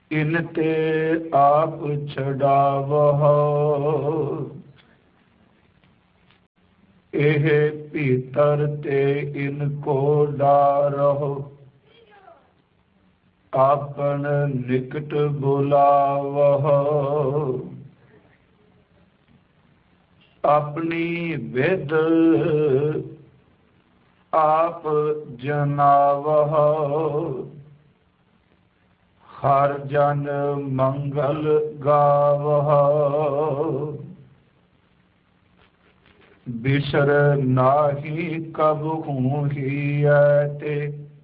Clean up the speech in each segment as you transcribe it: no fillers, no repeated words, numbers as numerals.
इन ते आप छड़ावह, एह भीतर ते इनको डारहो। आपन निकट बुलावह, अपनी विद आप जनावह। हर जन मंगल गावह, बिसर नाही कबहू ही ते।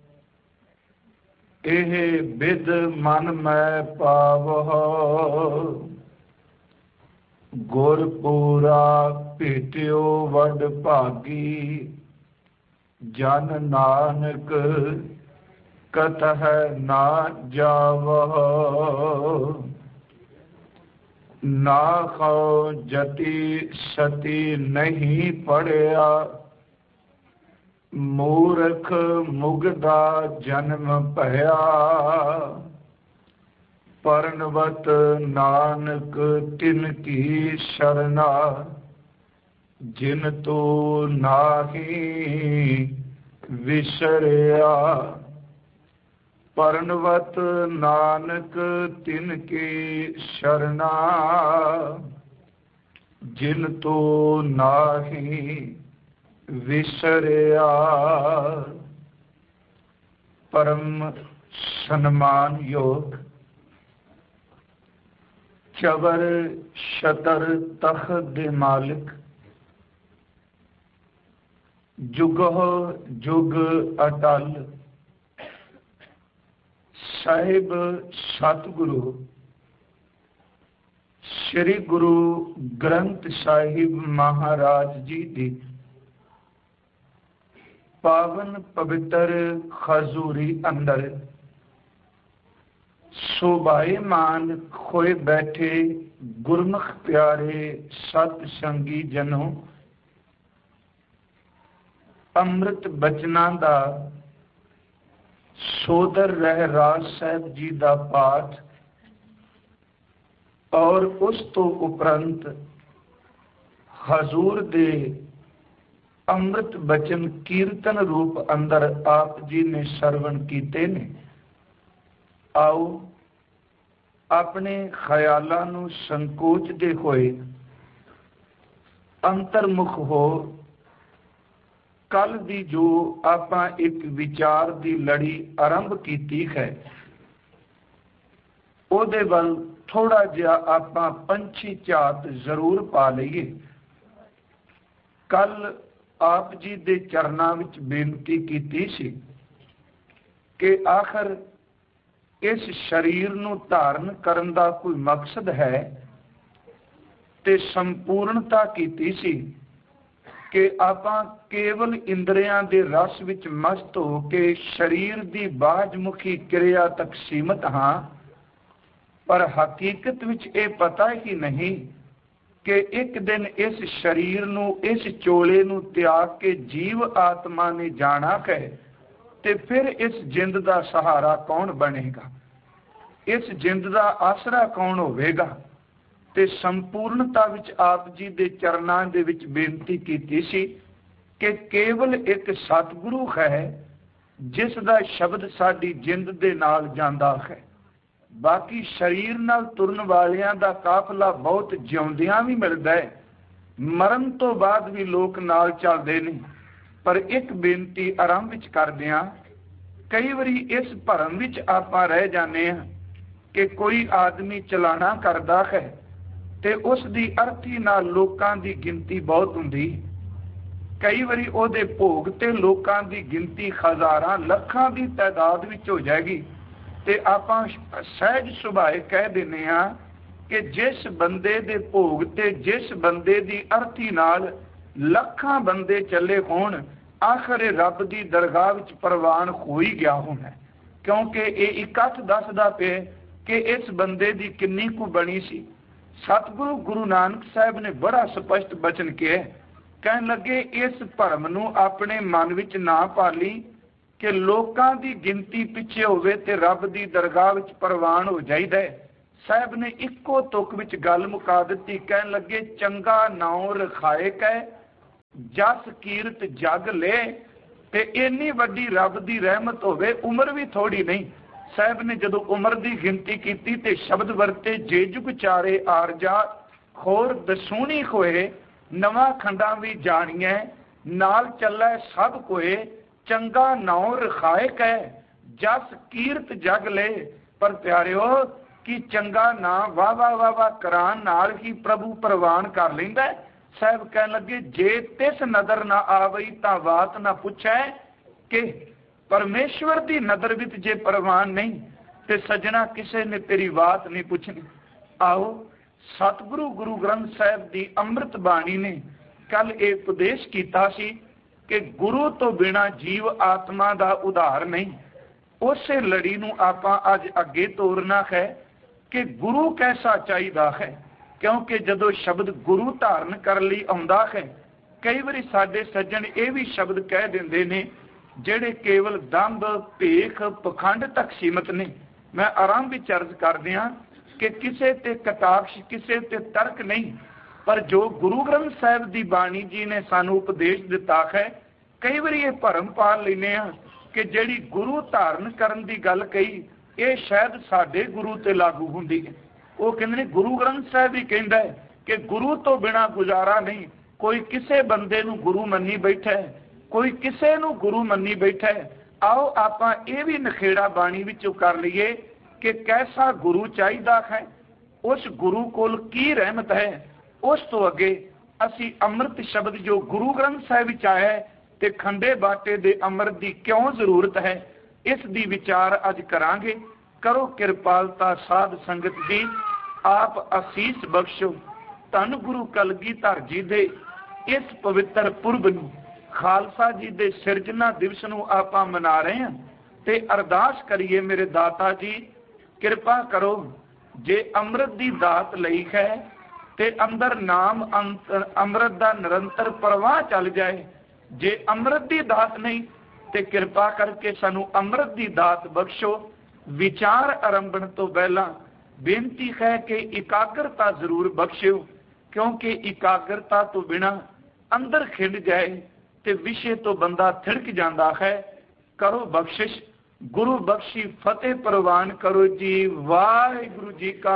एह बिद मन मैं पावह, गुरपुरा भेटियो वड भागी। जन नानक कतह ना जावह, ना खो जति सती नहीं पढ़िया। मूर्ख मुगदा जन्म भया, परनवत नानक तिन की शरणा। जिन तो नाही विसरिया, परनवत नानक तिन की शरणा। जिन तो नाही विसरिया। परम सन्मान योग चबर शतर तख दे मालिक, जुगह जुग अटल। साहिब सतगुरु श्री गुरु ग्रंथ साहिब महाराज जी दी पावन पवित्र खजूरी अंदर शोभायमान खोए बैठे गुरमुख प्यारे सतसंगी जनों, अमृत बचना दा सोदर रहराज साहब जी दा पाठ और उस तो उपरंत हजूर दे अमृत बचन कीर्तन रूप अंदर आप जी ने श्रवण कीते ने। आओ अपने ख्यालां नूं संकोचदे होए अंतर्मुख हो कल दी जो आपां एक विचार दी लड़ी आरंभ कीती है, ओदे वल थोड़ा जिहा आपां पंछी झात जरूर पा लईए। कल आप जी दे चरनां विच बेनती कीती सी कि आखिर इस शरीर नूं धारण करन दा कोई मकसद है, ते संपूर्णता कीती सी कि आपां केवल इंद्रियां दे रस विच मस्त हो के शरीर दी बाजमुखी क्रिया तक सीमित हाँ, पर हकीकत विच ये पता ही नहीं कि एक दिन इस शरीर नूं इस चोले नूं त्याग के जीव आत्मा ने जाना है, ते फिर इस जिंद दा सहारा कौन बनेगा, इस जिंद दा आसरा कौन होवेगा। ते संपूर्णता विच आप जी दे चरनां दे विच बेनती कीती सी कि केवल एक सतगुरु है जिस दा शब्द साडी जिंद दे नाल जांदा है। बाकी शरीर नाल तुरन वालियां दा काफला बहुत जिउंदियां भी मिलदा है, मरण तो बाद भी लोग नाल चलदे ने। पर एक बेनती आरंभ विच करदिआं, कई वारी इस भरम विच आपां रह जाने हां कि कोई आदमी चलाना करदा है ते उस दी अर्थी नाल लोकां दी गिनती बहुत हुंदी। कई वारी ओहदे भोग ते लोकां दी गिनती हज़ारां लखां दी तादाद विच हो जाएगी, ते आपां सहज सुभाए कह दिंदे हां कि जिस बंदे दे भोग ते जिस बंदे दी अर्थी नाल लखां बंदे चले होण, आखिर रब दी दरगाह विच प्रवान हो ही गया होना, क्योंकि ये इकट्ठ दसदा पे कि इस बंदे दी किन्नी कु बनी सी। सतगुरु गुरु नानक साहब ने बड़ा स्पष्ट बचन किया, कहन लगे इस भरम नूं अपने मन विच ना पाली कि लोकां दी गिनती पिछे होवे ते रब दी दरगाह विच प्रवान हो जाइदा है। साहब ने इक्को तुक विच गल मुका दित्ती, कहन लगे चंगा नाम रखाए कै जस कीरत जग ले। ते इन्नी वड्डी रब दी रहमत होवे, उम्र भी थोड़ी नहीं। साहब ने जदों उम्र दी गिनती कीती ते शब्द वरते जे जुग चारे आरजा खोर दसूनी होए नवा खंडा भी जानिए नाल चलै सब कोए चंगा नाम रखाए कै जस कीरत जग ले। पर प्यारिओ कि चंगा नाम वाह वाह वाह वाह करान नाल ही प्रभु प्रवान कर लैंदा। साहब कहन लगे जे तिस नदर ना आवई तां बात ना पुछै कि परमेश्वर दी नदर विच जे प्रवान नहीं ते सजना किसे ने तेरी बात नहीं पुछनी। आओ सतगुरु गुरु ग्रंथ साहब दी अमृत बाणी ने कल ये उपदेश कीता सी कि गुरु तो बिना जीव आत्मा दा उधार नहीं। उसे लड़ी नूं आपां अज अगे तोरना है कि गुरु कैसा चाहिदा है, क्योंकि जदों शब्द गुरु धारण कर लई आउंदा है, कई बारी साडे सज्जन ये भी शब्द कह दिंदे ने ਜਿਹੜੇ केवल दंभ भेख पखंड तक सीमित ने। मैं आराम विच अर्ज कर दियां कि किसे ते कटाक्ष किसे ते तर्क नहीं, पर जो गुरु ग्रंथ साहिब दी बाणी जी ने सानू उपदेश दिता है, कई बार ये भरम पा लेने कि जिहड़ी गुरु धारण करन दी गल कही ये शायद साडे गुरु ते लागू हुंदी है। वो कहंदे ने गुरु ग्रंथ साहिब ही कहंदा है कि गुरु तो बिना गुजारा नहीं। कोई किसे बंदे नू गुरु मन्नी बैठा है, कोई किसे नू गुरु मन्नी बैठा है। आओ आपां ये भी नखेड़ा बाणी विचों कर लईए कि कैसा गुरु चाहिदा है, उस गुरु कोल की रहमत है। उस तो अगे असी अमृत शब्द जो गुरु ग्रंथ साहिब विच आया है ते खंडे बाटे दे अमृत दी क्यों जरूरत है, इस दी विचार अज करांगे। करो किरपालता साध संगत जी, आप आसीस बख्शो। धन गुरु कलगीधर जी दे इस पवित्र पुरब नूं खालसा जी दे सिरजना दिवस नूं आपां मना रहे हैं ते अरदास करिए मेरे दाता जी किरपा करो, जे अमृत दी दात लई है ते अंदर नाम अमृत दा निरंतर प्रवाह चल जाए। जे अमृत दी दात नहीं ते किरपा करके सानू अमृत दी दात बख्शो। विचार आरंभण तो पहला बेनती है कि एकाग्रता जरूर बख्शियो, क्योंकि एकाग्रता तो बिना अंदर खिंड जाए ते विषय तो बंदा थिड़क जाता है। करो बख्शिश, गुरु बख्शी फतेह प्रवान करो जी। वाहिगुरु जी का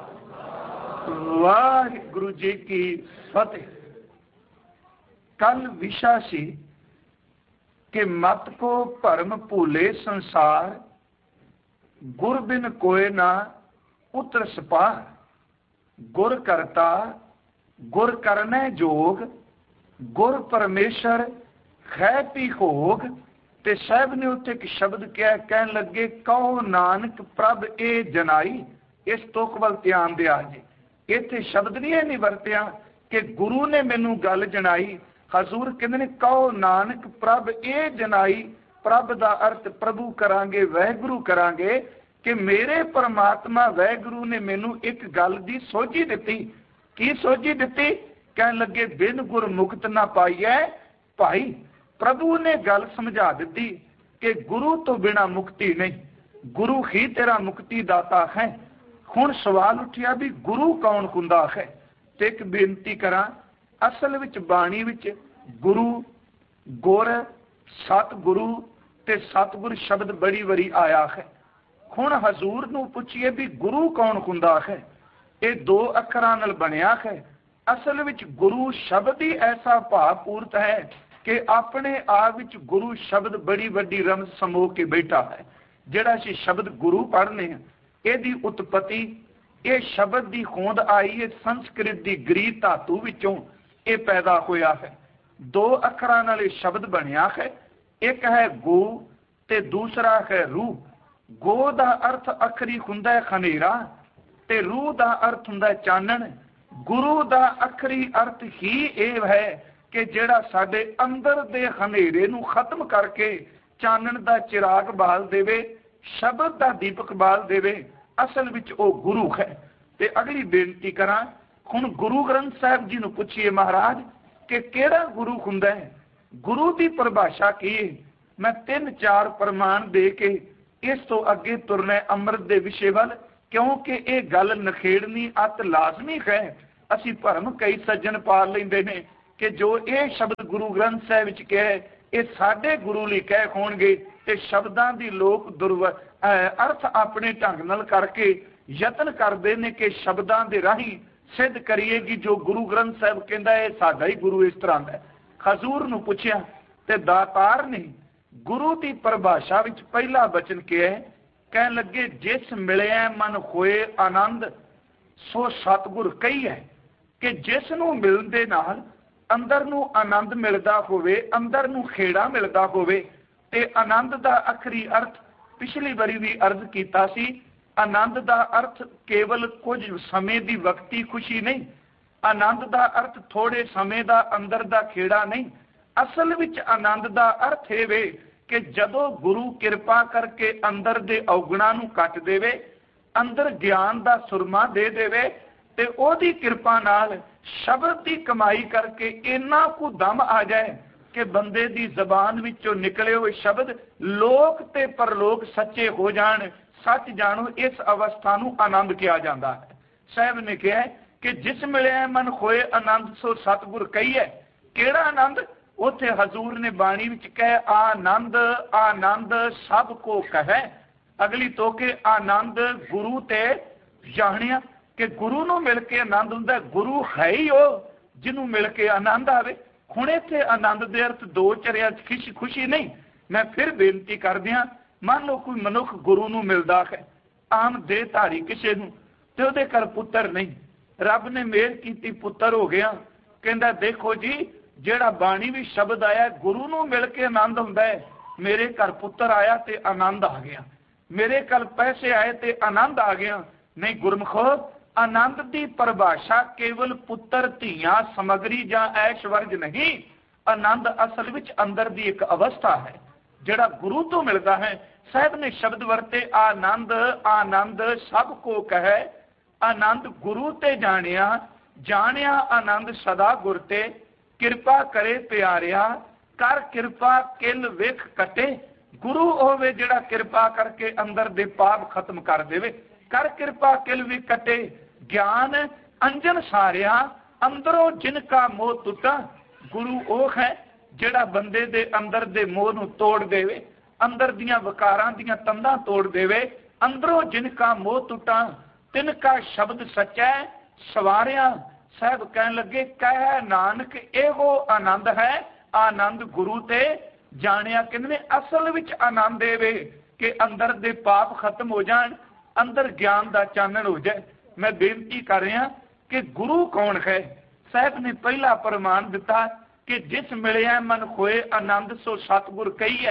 वाहिगुरु जी की फतेह। कल विषय सी कि मत को भरम भूले संसार, गुर बिन कोय ना उतर सपार। गुर करता गुर करने जोग, गुर परमेश्वर खै पी होग। ते साहब ने उत्थे एक शब्द क्या कहन लगे, कहो नानक प्रभ ए जनाई। इस तुक वल ध्यान दिया जी, इत्थे शब्द नहीं वरतिया कि गुरु ने मैनू गल जनाई। हजूर कहते ने कहो नानक प्रभ ए जनाई। प्रभ का अर्थ प्रभु करांगे, वैगुरु करांगे कि मेरे परमात्मा वैगुरु ने मैनू एक गल दी सोझी दिती। की सोझी दिती? कहन लगे बिन गुर मुक्त ना पाइए भाई। प्रभु ने गल समझा दी कि गुरु तो बिना मुक्ति नहीं, गुरु ही तेरा मुक्ति दाता है। हुण सवाल उठिया भी गुरु कौन हुंदा है। ते एक बेनती करा, असल विच बाणी विच गुरु गुर सतगुरु ते सतगुर शब्द बड़ी वारी आया है। हुण हजूर नूं पुछिए भी गुरु कौन हुंदा है। ये दो अखरां नाल बनिया है। असल विच गुरु शब्द ही ऐसा भावपूर्त है कि अपने आप विच गुरु शब्द बड़ी वड्डी रमज समो के बैठा है। जिहड़ा असीं शब्द गुरु पढ़ने हैं, इहदी उत्पत्ति ये शब्द की होंद आई है संस्कृत की गरी धातु विचों ये पैदा होया है। दो अखरां नाल ये शब्द बनिया है। एक है गो ते दूसरा है रूह। गो दा अर्थ अखरी हुंदा है खनेरा ते रूह दा अर्थ हुंदा है चानण। गुरु दा अखरी अर्थ ही ये है कि जिहड़ा साडे अंदर दे खनेरे नूं खत्म करके चानण दा चिराग बाल देवे, शब्द दा दीपक बाल देवे, असल विच ओ गुरु है। ते अगली बेनती करा, हुण गुरु ग्रंथ साहिब जी नूं पुछिए महाराज कि केड़ा गुरु हुंदा है। गुरु की परिभाषा की है? मैं 3-4 प्रमाण दे के इस तो अगे तुरना अमृत के विषय वाल, क्योंकि ये गल नखेड़नी अत लाजमी है। असी भरम कई सज्जन पाल लेंदे ने कि जो ये शब्द गुरु ग्रंथ साहिब विच कहे ये साडे गुरु लई कहे होणगे, ते शब्दां दी लोक अर्थ अपने ढंग नाल करके यतन करते हैं कि शब्दां दे राही सिद्ध करिए कि जो गुरु ग्रंथ साहिब कहता है साडा ही गुरु इस तरह का। खजूर नूं पुछया ते दातार ने गुरु की परिभाषा विच पहला वचन कहा, कह लगे जिस मिलिया मन होए आनंद सो सतगुर कही है, कि जिस नूं मिलदे नाल अंदर नूं आनंद मिलदा होवे, अंदर नूं खेड़ा मिलदा होवे। ते आनंद दा आखरी अर्थ पिछली बारी भी अर्ज कीता सी, आनंद दा अर्थ केवल कुछ समय दी वक्ती खुशी नहीं, आनंद दा अर्थ थोड़े समय दा अंदर दा खेड़ा नहीं। असल विच आनंद दा अर्थ है वे कि जदों गुरु किरपा करके अंदर दे अवगुणां नूं कट देवे, अंदर ज्ञान दा सुरमा दे देवे, ते ओदी किरपा नाल शब्द की कमाई करके इन्ना को दम आ जाए कि बंदे दी जबान विचों निकले हुए शब्द लोक ते परलोक सच्चे हो जान। सच जानो इस अवस्था नूं आनंद किया जाता है। साहब ने कहा कि जिस मिले मन खोए आनंद सो सतगुर कही है। केड़ा आनंद? उथे हजूर ने बाणी विच कहे आनंद आनंद सब को कहे। अगली तो के आनंद गुरु ते जानिया कि गुरु नूं मिल के आनंद हुंदा। गुरु है ही वो जिन्हों मिल के आनंद आवे। हुण इत्थे आनंद दे अर्थ दो चरिया खुशी नहीं। मैं फिर बेनती कर दियां, मान लो कोई मनुख गुरु नूं मिलदा है, आम देहधारी किसी नूं, ते उहदे घर पुत्तर नहीं, रब ने मेहर कीती पुत्तर हो गया। कहंदा देखो जी जेड़ा बाणी भी शब्द आया गुरु नूं मिल के आनंद हुंदा है। मेरे घर पुत्तर आया ते आनंद आ गया, मेरे घर पैसे आए ते आनंद आ गया। नहीं गुरमुखो, आनंद की परिभाषा केवल पुत्र धीया समगरी या ऐश्वर्य नहीं। आनंद असल विच अंदर की एक अवस्था है जिहड़ा गुरु तो मिलता है। साहब ने शब्द वरते आनंद आनंद सब को कहे। आनंद गुरु ते जानिया, जानिया आनंद सदा गुर ते। किरपा करे प्यारिया, कर किरपा किल विख कटे। गुरु होवे जिहड़ा किरपा करके अंदर दे पाप खत्म कर देवे। कर किरपा किल विख कटे। ज्ञान अंजन सारिया, अंदरों जिनका मोह टुटा। गुरु वो है जिहड़ा बंदे दे अंदर दे मोह नूं तोड़ देवे, अंदर दियां विकारां दियां तंदां तोड़ देवे। अंदरों जिनका मोह टुटा, तिनका शब्द सच्चा सवारिया। साहब कहन लगे कह नानक एहो आनंद है। आनंद गुरु ते जानिया किन्ने। असल विच आनंद एवे कि अंदर दे पाप खत्म हो जान, अंदर ज्ञान दा चानण हो जाए। मैं बेनती कर रहा कि गुरु कौन है। साहब ने पहला प्रमाण दिता कि जिस मिलिया मन खोए आनंद सो सतगुर कही है।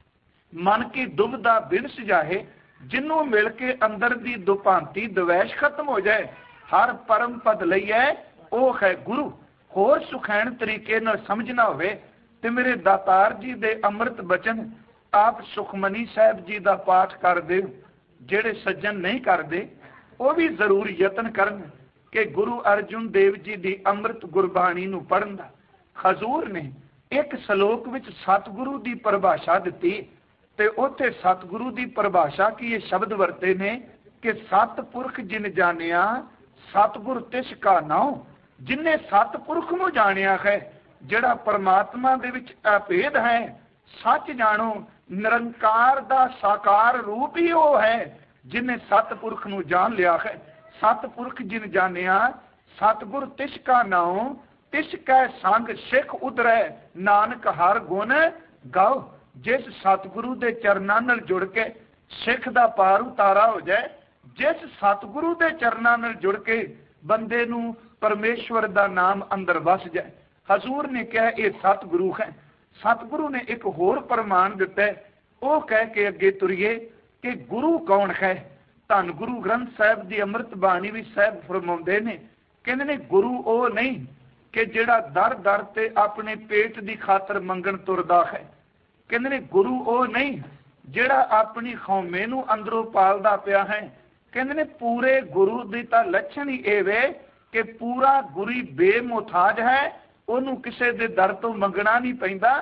मन की दुविधा बिन सजाए, जिन्हों मिल के अंदर की दुभांति द्वैश खत्म हो जाए, हर परम पद लईए वो है गुरु। होर सुखैन तरीके नाल समझना होवे ते मेरे दातार जी दे अमृत बचन आप सुखमनी साहब जी का पाठ कर दे। जेड़े सज्जन नहीं करते वो भी जरूर यतन करन कि गुरु अर्जुन देव जी की अमृत गुरबाणी नूं पढ़न दा। हजूर ने एक सलोक विच सतगुरु की परिभाषा दी ते उत्थे सतगुरु की परिभाषा की ये शब्द वरते ने कि सतपुरख जिन जानिया सतगुर तिस का नाम। जिन्हें सतपुरख नूं जानिया है, जिहड़ा परमात्मा दे विच अभेद है, सच जानो निरंकार दा साकार रूप ही वो है जिन्हें सतपुरख नूं जान लिया है। सतपुरख जिन जानिया सतगुर तिस का नाम। तिस कै संग सिख उधरै, नानक हर गुण गाओ। जिस सतगुरु दे चरनां नाल जुड़ के सिख दा पार उतारा हो जाए, जिस सतगुरु दे चरनां नाल जुड़ के बंदे नूं परमेश्वर दा नाम अंदर वस जाए। हजूर ने कहा यह सतगुरु है। सतगुरु ने एक होर प्रमाण दिता है, वो कह के अगे तुरीए कि गुरु कौन है। धन गुरु ग्रंथ साहब की अमृत बाणी भी साहब फरमाउंदे ने, कहंदे ने गुरु वो नहीं कि जिहड़ा दर दर ते अपने पेट की खातर मंगण तुरदा है। कहंदे ने गुरु वो नहीं जिहड़ा अपनी खौमे नूं अंदरों पालदा पिया है। कहंदे ने पूरे गुरु दी तां लक्षण ही एवे कि पूरा गुरी बेमुहताज है, ਉਹਨੂੰ ਕਿਸੇ ਦੇ ਦਰ ਤੋਂ ਮੰਗਣਾ नहीं पैंदा।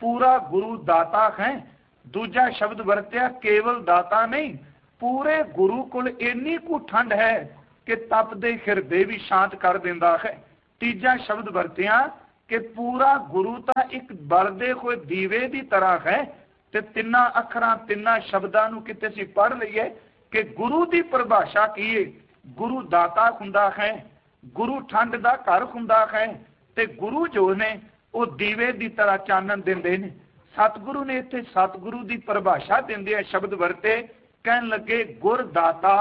पूरा गुरु दाता है। दूजा शब्द वरत्या केवल दाता नहीं, पूरे गुरु कोल इन्नी कु ठंड है कि तपदे हिरदे भी शांत कर देंदा है। तीजा शब्द वरत्या कि पूरा गुरु तो एक बलदे हुए दीवे की तरह है। ते तिन्ना अखरां तिन्ना शब्दां नूं किते असीं पढ़ लईए कि गुरु की परिभाषा की है। गुरु दाता हुंदा है, गुरु ठंड दा घर हुंदा है, ते गुरु जो ने वो दीवे की तरह चानन देंदे ने। सतगुरु ने इत्थे सतगुरु की परिभाषा देंदे शब्द वरते, कहन लगे गुर दाता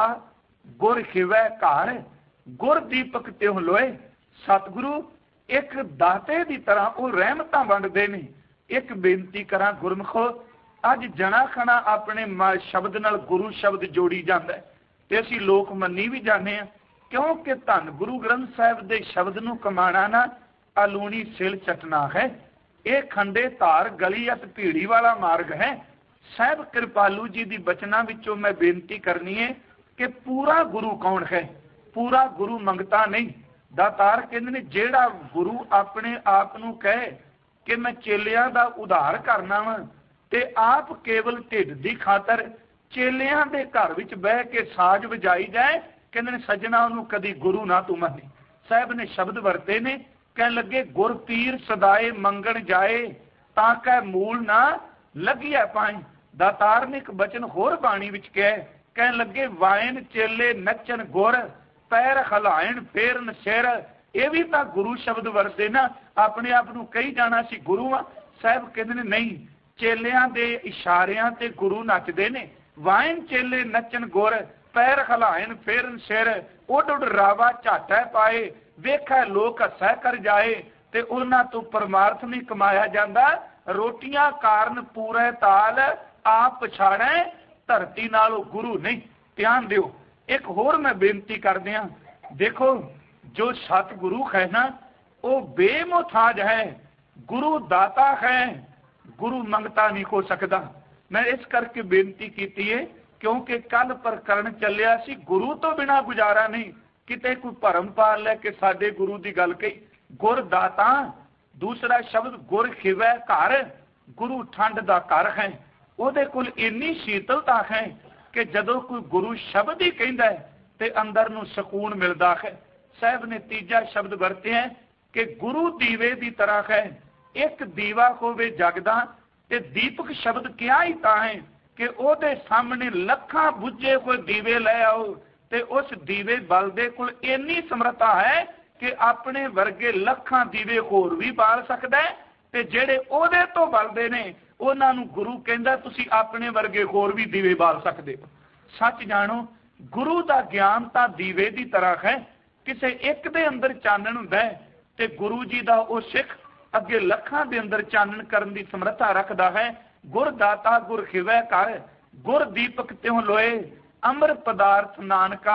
गुर खिवै घर, गुर दीपक त्यों लोए। सतगुरु एक दाते की तरह वो रहमतां वंडदे ने। एक बेनती करा गुरमुखो, अज जना खना अपने शब्द नाल गुरु शब्द जोड़ी जाता है ते असीं लोक मन्नी भी जाने हैं, क्योंकि धन गुरु ग्रंथ साहिब दे शब्द नूं कमाना ना अलूणी सिल चटना है। ये खंडे धार गली अत भीड़ी वाला मार्ग है। साहब कृपालू जी की बचना विचों मैं बेनती करनी है कि पूरा गुरु कौन है? पूरा गुरु मंगता नहीं। दातार कहते ने जेड़ा गुरु अपने आप नूं कहे कि मैं चेलियां दा उधार करना वा ते आप केवल ढिड दी खातर चेलियां दे घर विच बह के साज वजाई जाए, कहते ने सजना उन्होंने कदी गुरु ना तू मनी। साहब ने शब्द वरते ने, कह लगे गुर पीर सदाए मंगण जाए तां कह मूल ना लगिया पाए। दातार ने एक बचन होर बाणी विच कह लगे वायन चेले नचन गुर पैर हलायन फेरन सिर। ये भी तो गुरु शब्द वरते ना, अपने आप नूं कही जाना सी गुरु आ। साहब कहते ने नहीं, चेलियां दे इशारियां ते गुरु नचदे ने। वायन चेले नचन गुर पैर हलायन फेरन सिर, उड उड रावा झाटा पाए वेखा लोक हस्सा कर जाए। ते उन्हां तो परमार्थ नहीं कमाया जाता, रोटियां कारण पूरे ताल आप पछाड़े धरती नालों गुरु नहीं। ध्यान दिओ, एक होर मैं बेनती कर दिया, देखो जो सतगुरु है ना वो बेमुथाज है, गुरु दाता है, गुरु मंगता नहीं हो सकता। मैं इस करके बेनती की है क्योंकि कल प्रकरण चलिया सी गुरु तो बिना गुजारा नहीं। किते कोई भरम पा लै कि साडे गुरु की गल कही। गुर दाता, दूसरा शब्द गुर खिवै घर, गुरु ठंड दा घर है। ਉਹਦੇ ਕੋਲ ਇੰਨੀ शीतलता है कि जदों कोई गुरु शब्द ही कहता है तो अंदर नूं सकून मिलता है। साहब ने तीजा शब्द वरते हैं कि गुरु दीवे की तरह है। एक दीवा होवे जगदा ते दीपक शब्द क्या ही ता है कि ਉਹਦੇ सामने लखां बुझे हुए दीवे लै आओ ते उस दीवे बलदे कोल इन्नी समर्था है कि अपने वर्गे लखां दीवे होर भी बाल सकदा है ते जेड़े ਉਹਦੇ तो बलदे ने उन्होंने गुरु कहता तुसी अपने वर्गे होर भी दीवे बाल सकते हो। सच जानो गुरु का ज्ञान तो दीवे की तरह है, किसी एक दे अंदर चानन हुंदा है ते गुरु जी का वो सिख अगे लखां दे अंदर चानन करन दी समर्था रखता है। गुर दाता गुर खिवै घर, गुर दीपक त्यों लोए, अमर पदार्थ नानका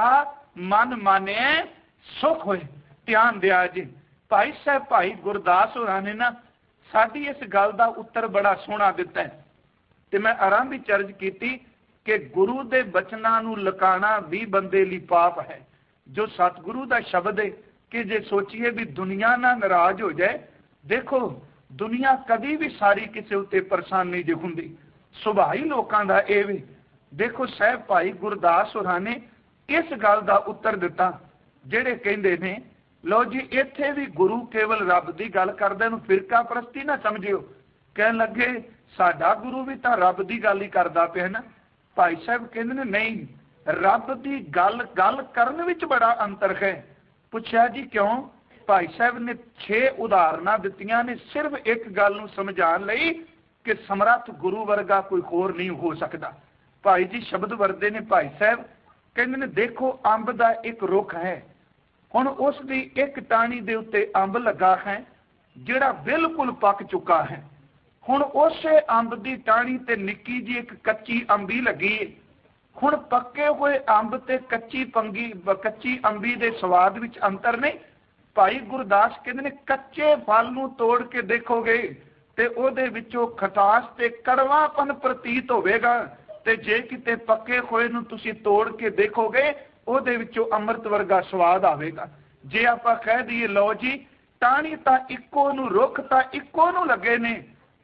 मन माने सुख होए। ध्यान दिया जी, भाई साहब भाई गुरदास होरां ने ना साडी इस गल का उत्तर बड़ा सोहना दिता है। तो मैं आरंभ ही चर्ज की कि गुरु के बचना लुकाना भी बंदे लिए पाप है। जो सतगुरु का शब्द है कि जे सोचिए भी दुनिया ना नाराज हो जाए, देखो दुनिया कभी भी सारी किसी उत्ते परेशान नहीं जो हुंदी, सुभाव ही लोगों का ये भी। देखो साहब भाई गुरदास होरां ने इस गल का उत्तर दिता जेड़े कहंदे ने लो जी इत्थे भी गुरु केवल रब की गल करदा, फिरका परस्ती ना समझियो। कहन लगे साडा गुरु भी तो रब की गल ही करदा पिया ना। भाई साहब कहंदे ने नहीं, रब की गल करन विच बड़ा अंतर है। पुछया जी क्यों? भाई साहब ने 6 उदाहरण दित्तियां ने सिर्फ एक गल नूं समझाण लई कि समर्थ गुरु वर्गा कोई होर नहीं हो सकता। भाई जी शब्द वरदे ने, भाई साहब कहंदे ने देखो अंब दा एक रुख है, हुण उस दी एक टाणी दे उत्ते अंब लगा है जिहड़ा बिल्कुल पक चुका है। हुण उसे अंब दी टाणी ते निक्की जी एक कच्ची अंबी लगी है। हुण पक्के हुए अंब ते कच्ची अंबी दे स्वाद विच अंतर नहीं। भाई गुरदास कहंदे ने कच्चे फल नूं तोड़ के देखोगे ते ओहदे विचों खटास ते कड़वापन प्रतीत होवेगा, ते जे किते पक्के होए नूं तुसीं तोड़ के देखोगे ਉਹਦੇ ਵਿੱਚੋਂ ਅੰਮ੍ਰਿਤ ਵਰਗਾ ਸਵਾਦ ਆਵੇਗਾ। ਜੇ ਆਪਾਂ ਕਹਿ ਦਈਏ ਲਓ ਜੀ ਟਾਹਣੀ ਤਾਂ ਇੱਕੋ ਨੂੰ, ਰੁੱਖ ਤਾਂ ਇੱਕੋ ਨੂੰ ਲੱਗੇ ਨੇ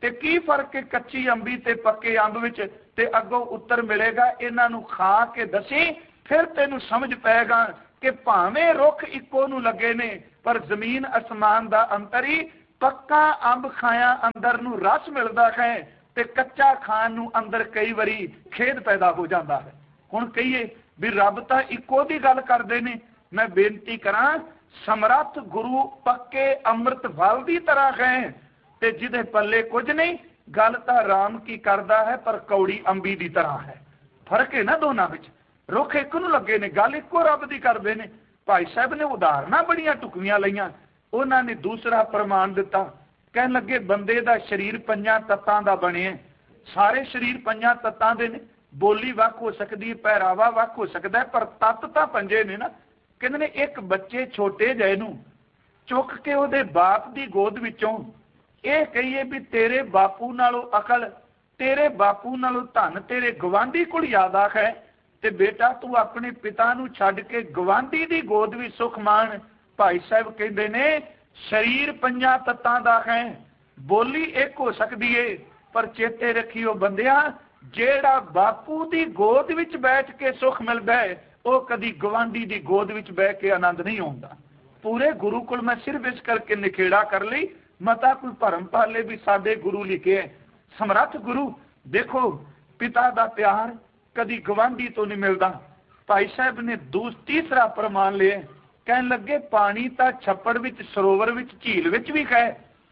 ਤੇ ਕੀ ਫਰਕ ਹੈ ਕੱਚੀ ਅੰਬੀ ਤੇ ਪੱਕੇ ਅੰਬ ਵਿੱਚ, ਤੇ ਅੱਗੋਂ ਉੱਤਰ ਮਿਲੇਗਾ। ਇਹਨਾਂ ਨੂੰ ਖਾ ਕੇ ਦਸੀ, ਫਿਰ ਤੈਨੂੰ ਸਮਝ ਪਏਗਾ ਕਿ ਭਾਵੇਂ ਰੁੱਖ ਇੱਕੋ ਨੂੰ ਲੱਗੇ ਨੇ, ਪਰ ਜ਼ਮੀਨ ਅਸਮਾਨ ਦਾ ਅੰਤਰ ਹੀ। ਪੱਕਾ ਅੰਬ ਖਾਇਆ ਅੰਦਰ ਨੂੰ ਰਸ ਮਿਲਦਾ ਹੈ, ਤੇ ਕੱਚਾ ਖਾਣ ਨੂੰ ਅੰਦਰ ਕਈ ਵਾਰੀ ਖੇਦ ਪੈਦਾ ਹੋ ਜਾਂਦਾ ਹੈ। ਹੁਣ ਕਹੀਏ ਵੀ ਰੱਬ ਤਾਂ ਇੱਕੋ ਦੀ ਗੱਲ ਕਰਦੇ ਨੇ। ਮੈਂ ਬੇਨਤੀ ਕਰਾਂ, ਸਮਰੱਥ ਗੁਰੂ ਪੱਕੇ ਅੰਮ੍ਰਿਤ ਫਲ ਦੀ ਤਰ੍ਹਾਂ ਹੈ, ਤੇ ਜਿਹਦੇ ਪੱਲੇ ਕੁਝ ਨਹੀਂ। ਗੱਲ ਤਾਂ ਰਾਮ ਕੀ ਕਰਦਾ ਹੈ, ਪਰ ਕੌੜੀ ਅੰਬੀ ਦੀ ਤਰ੍ਹਾਂ ਹੈ। ਫਰਕ ਹੈ ਨਾ ਦੋਨਾਂ ਵਿੱਚ। ਰੁੱਖ ਇੱਕ ਨੂੰ ਲੱਗੇ ਨੇ, ਗੱਲ ਇੱਕੋ ਰੱਬ ਦੀ ਕਰਦੇ ਨੇ। ਭਾਈ ਸਾਹਿਬ ਨੇ ਉਦਾਹਰਨਾਂ ਬੜੀਆਂ ਢੁਕਵੀਆਂ ਲਈਆਂ। ਉਹਨਾਂ ਨੇ ਦੂਸਰਾ ਪ੍ਰਮਾਣ ਦਿੱਤਾ। ਕਹਿਣ ਲੱਗੇ ਬੰਦੇ ਦਾ ਸਰੀਰ 5 ਤੱਤਾਂ ਦਾ ਬਣਿਆ। ਸਾਰੇ ਸਰੀਰ 5 ਤੱਤਾਂ ਦੇ ਨੇ। ਬੋਲੀ ਵੱਖ ਹੋ ਸਕਦੀ ਹੈ, ਪਹਿਰਾਵਾ ਵੱਖ ਹੋ ਸਕਦਾ ਹੈ, ਪਰ ਤੱਤ ਤਾਂ 5 ਨੇ ਨਾ। ਕਹਿੰਦੇ ਨੇ ਇੱਕ ਬੱਚੇ ਛੋਟੇ ਜਿਹੇ ਨੂੰ ਚੁੱਕ ਕੇ ਉਹਦੇ ਬਾਪ ਦੀ ਗੋਦ ਵਿੱਚੋਂ ਇਹ ਕਹੀਏ ਵੀ ਤੇਰੇ ਬਾਪੂ ਨਾਲੋਂ ਅਕਲ, ਤੇਰੇ ਬਾਪੂ ਨਾਲੋਂ ਧਨ ਤੇਰੇ ਗਵਾਂਢੀ ਕੋਲ ਜ਼ਿਆਦਾ ਹੈ, ਤੇ ਬੇਟਾ ਤੂੰ ਆਪਣੇ ਪਿਤਾ ਨੂੰ ਛੱਡ ਕੇ ਗਵਾਂਢੀ ਦੀ ਗੋਦ ਵਿੱਚ ਸੁਖ ਮਾਣ। ਭਾਈ ਸਾਹਿਬ ਕਹਿੰਦੇ ਨੇ ਸਰੀਰ 5 ਤੱਤਾਂ ਦਾ ਹੈ, ਬੋਲੀ ਇੱਕ ਹੋ ਸਕਦੀ ਏ, ਪਰ ਚੇਤੇ ਰੱਖਿਓ ਬੰਦਿਆ, ਜਿਹੜਾ ਬਾਪੂ ਦੀ ਗੋਦ ਵਿੱਚ ਬੈਠ ਕੇ ਸੁਖ ਮਿਲਦਾ ਹੈ, ਉਹ ਕਦੀ ਗਵਾਂਢੀ ਦੀ ਗੋਦ ਵਿੱਚ ਬਹਿ ਕੇ ਆਨੰਦ ਨਹੀਂ ਆਉਂਦਾ। ਪੂਰੇ ਗੁਰੂ ਕੋਲ ਮੈਂ ਸਿਰਫ ਇਸ ਕਰਕੇ ਨਿਖੇੜਾ ਕਰ ਲਈ, ਮਤਾ ਕੋਈ ਭਰਮ ਪਾਲੇ ਵੀ ਸਾਡੇ ਗੁਰੂ ਲਿਖੇ ਸਮਰੱਥ ਗੁਰੂ। ਦੇਖੋ ਪਿਤਾ ਦਾ ਪਿਆਰ ਕਦੀ ਗਵਾਂਢੀ ਤੋਂ ਨਹੀਂ ਮਿਲਦਾ। ਭਾਈ ਸਾਹਿਬ ਨੇ ਤੀਸਰਾ ਪ੍ਰਮਾਣ ਲਿਆ। ਕਹਿਣ ਲੱਗੇ ਪਾਣੀ ਤਾਂ ਛੱਪੜ ਵਿੱਚ, ਸਰੋਵਰ ਵਿੱਚ, ਝੀਲ ਵਿੱਚ ਵੀ ਹੈ,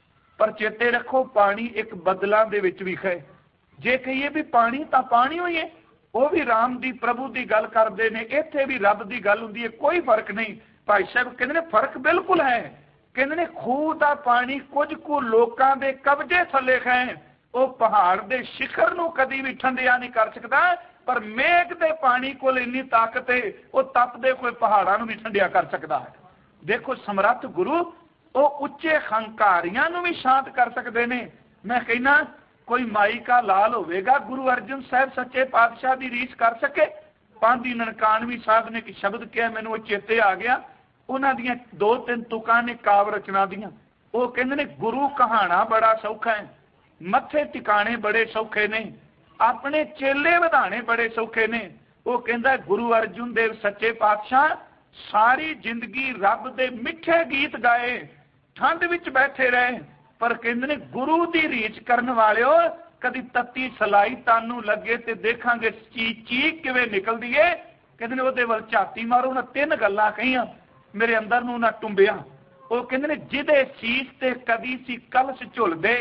ਪਰ ਚੇਤੇ ਰੱਖੋ ਪਾਣੀ ਇੱਕ ਬੱਦਲਾਂ ਦੇ ਵਿੱਚ ਵੀ ਹੈ। ਜੇ ਕਹੀਏ ਵੀ ਪਾਣੀ ਤਾਂ ਪਾਣੀ ਹੋਈ ਹੈ, ਉਹ ਵੀ ਰਾਮ ਦੀ ਪ੍ਰਭੂ ਦੀ ਗੱਲ ਕਰਦੇ ਨੇ, ਇੱਥੇ ਵੀ ਰੱਬ ਦੀ ਗੱਲ ਹੁੰਦੀ ਹੈ, ਕੋਈ ਫਰਕ ਨਹੀਂ। ਭਾਈ ਸਾਹਿਬ ਕਹਿੰਦੇ ਨੇ ਫਰਕ ਬਿਲਕੁਲ ਹੈ। ਕਹਿੰਦੇ ਨੇ ਖੂਹ ਦਾ ਪਾਣੀ ਕੁਝ ਕੁ ਲੋਕਾਂ ਦੇ ਕਬਜ਼ੇ ਥੱਲੇ ਹੈ, ਉਹ ਪਹਾੜ ਦੇ ਸਿਖਰ ਨੂੰ ਕਦੀ ਵੀ ਠੰਡਿਆ ਨਹੀਂ ਕਰ ਸਕਦਾ, ਪਰ ਮੇਘ ਦੇ ਪਾਣੀ ਕੋਲ ਇੰਨੀ ਤਾਕਤ ਹੈ, ਉਹ ਤਪਦੇ ਕੋਈ ਪਹਾੜਾਂ ਨੂੰ ਵੀ ਠੰਡਿਆ ਕਰ ਸਕਦਾ ਹੈ। ਦੇਖੋ ਸਮਰੱਥ ਗੁਰੂ ਉਹ ਉੱਚੇ ਹੰਕਾਰੀਆਂ ਨੂੰ ਵੀ ਸ਼ਾਂਤ ਕਰ ਸਕਦੇ ਨੇ। ਮੈਂ ਕਹਿੰਦਾ ਕੋਈ ਮਾਈ ਕਾ ਲਾਲ ਹੋਵੇਗਾ, ਗੁਰੂ ਅਰਜਨ ਸਾਹਿਬ ਸੱਚੇ ਪਾਤਸ਼ਾਹ ਦੀ ਰੀਸ ਕਰ ਸਕੇ। ਪਾਂਦੀ ਨਨਕਾਣਵੀ ਸਾਹਿਬ ਨੇ ਇੱਕ ਸ਼ਬਦ ਕਿਹਾ, ਮੈਨੂੰ ਉਹ ਚੇਤੇ ਆ ਗਿਆ। ਉਹਨਾਂ ਦੀਆਂ 2-3 ਤੁਕਾਂ ਨੇ ਕਾਵ ਰਚਨਾ ਦੀਆਂ। ਉਹ ਕਹਿੰਦੇ ਨੇ ਗੁਰੂ ਕਹਾਣਾ ਬੜਾ ਸੌਖਾ ਹੈ, ਮੱਥੇ ਟਿਕਾਣੇ ਬੜੇ ਸੌਖੇ ਨੇ, ਆਪਣੇ ਚੇਲੇ ਵਧਾਣੇ ਬੜੇ ਸੌਖੇ ਨੇ। ਉਹ ਕਹਿੰਦਾ ਗੁਰੂ ਅਰਜਨ ਦੇਵ ਸੱਚੇ ਪਾਤਸ਼ਾਹ ਸਾਰੀ ਜ਼ਿੰਦਗੀ ਰੱਬ ਦੇ ਮਿੱਠੇ ਗੀਤ ਗਾਏ, ਠੰਡ ਵਿੱਚ ਬੈਠੇ ਰਹੇ, ਪਰ ਕਹਿੰਦੇ ਨੇ ਗੁਰੂ ਦੀ ਰੀਚ ਕਰਨ ਵਾਲਿਓ ਕਦੀ ਤੱਤੀ ਸਲਾਈ ਤਾਨੂੰ ਲੱਗੇ ਤੇ ਦੇਖਾਂਗੇ ਚੀਕ ਕਿਵੇਂ ਨਿਕਲਦੀ ਏ। ਕਹਿੰਦੇ ਨੇ ਉਹਦੇ ਵੱਲ ਝਾਤੀ ਮਾਰੋ। ਉਹਨਾਂ 3 ਗੱਲਾਂ ਕਹੀਆਂ, ਮੇਰੇ ਅੰਦਰ ਨੂੰ ਨਾ ਟੁੰਬਿਆ। ਉਹ ਕਹਿੰਦੇ ਨੇ ਜਿਹਦੇ ਸੀਸ ਤੇ ਕਦੀ ਸੀ ਕਲਸ਼ ਝੁਲਦੇ,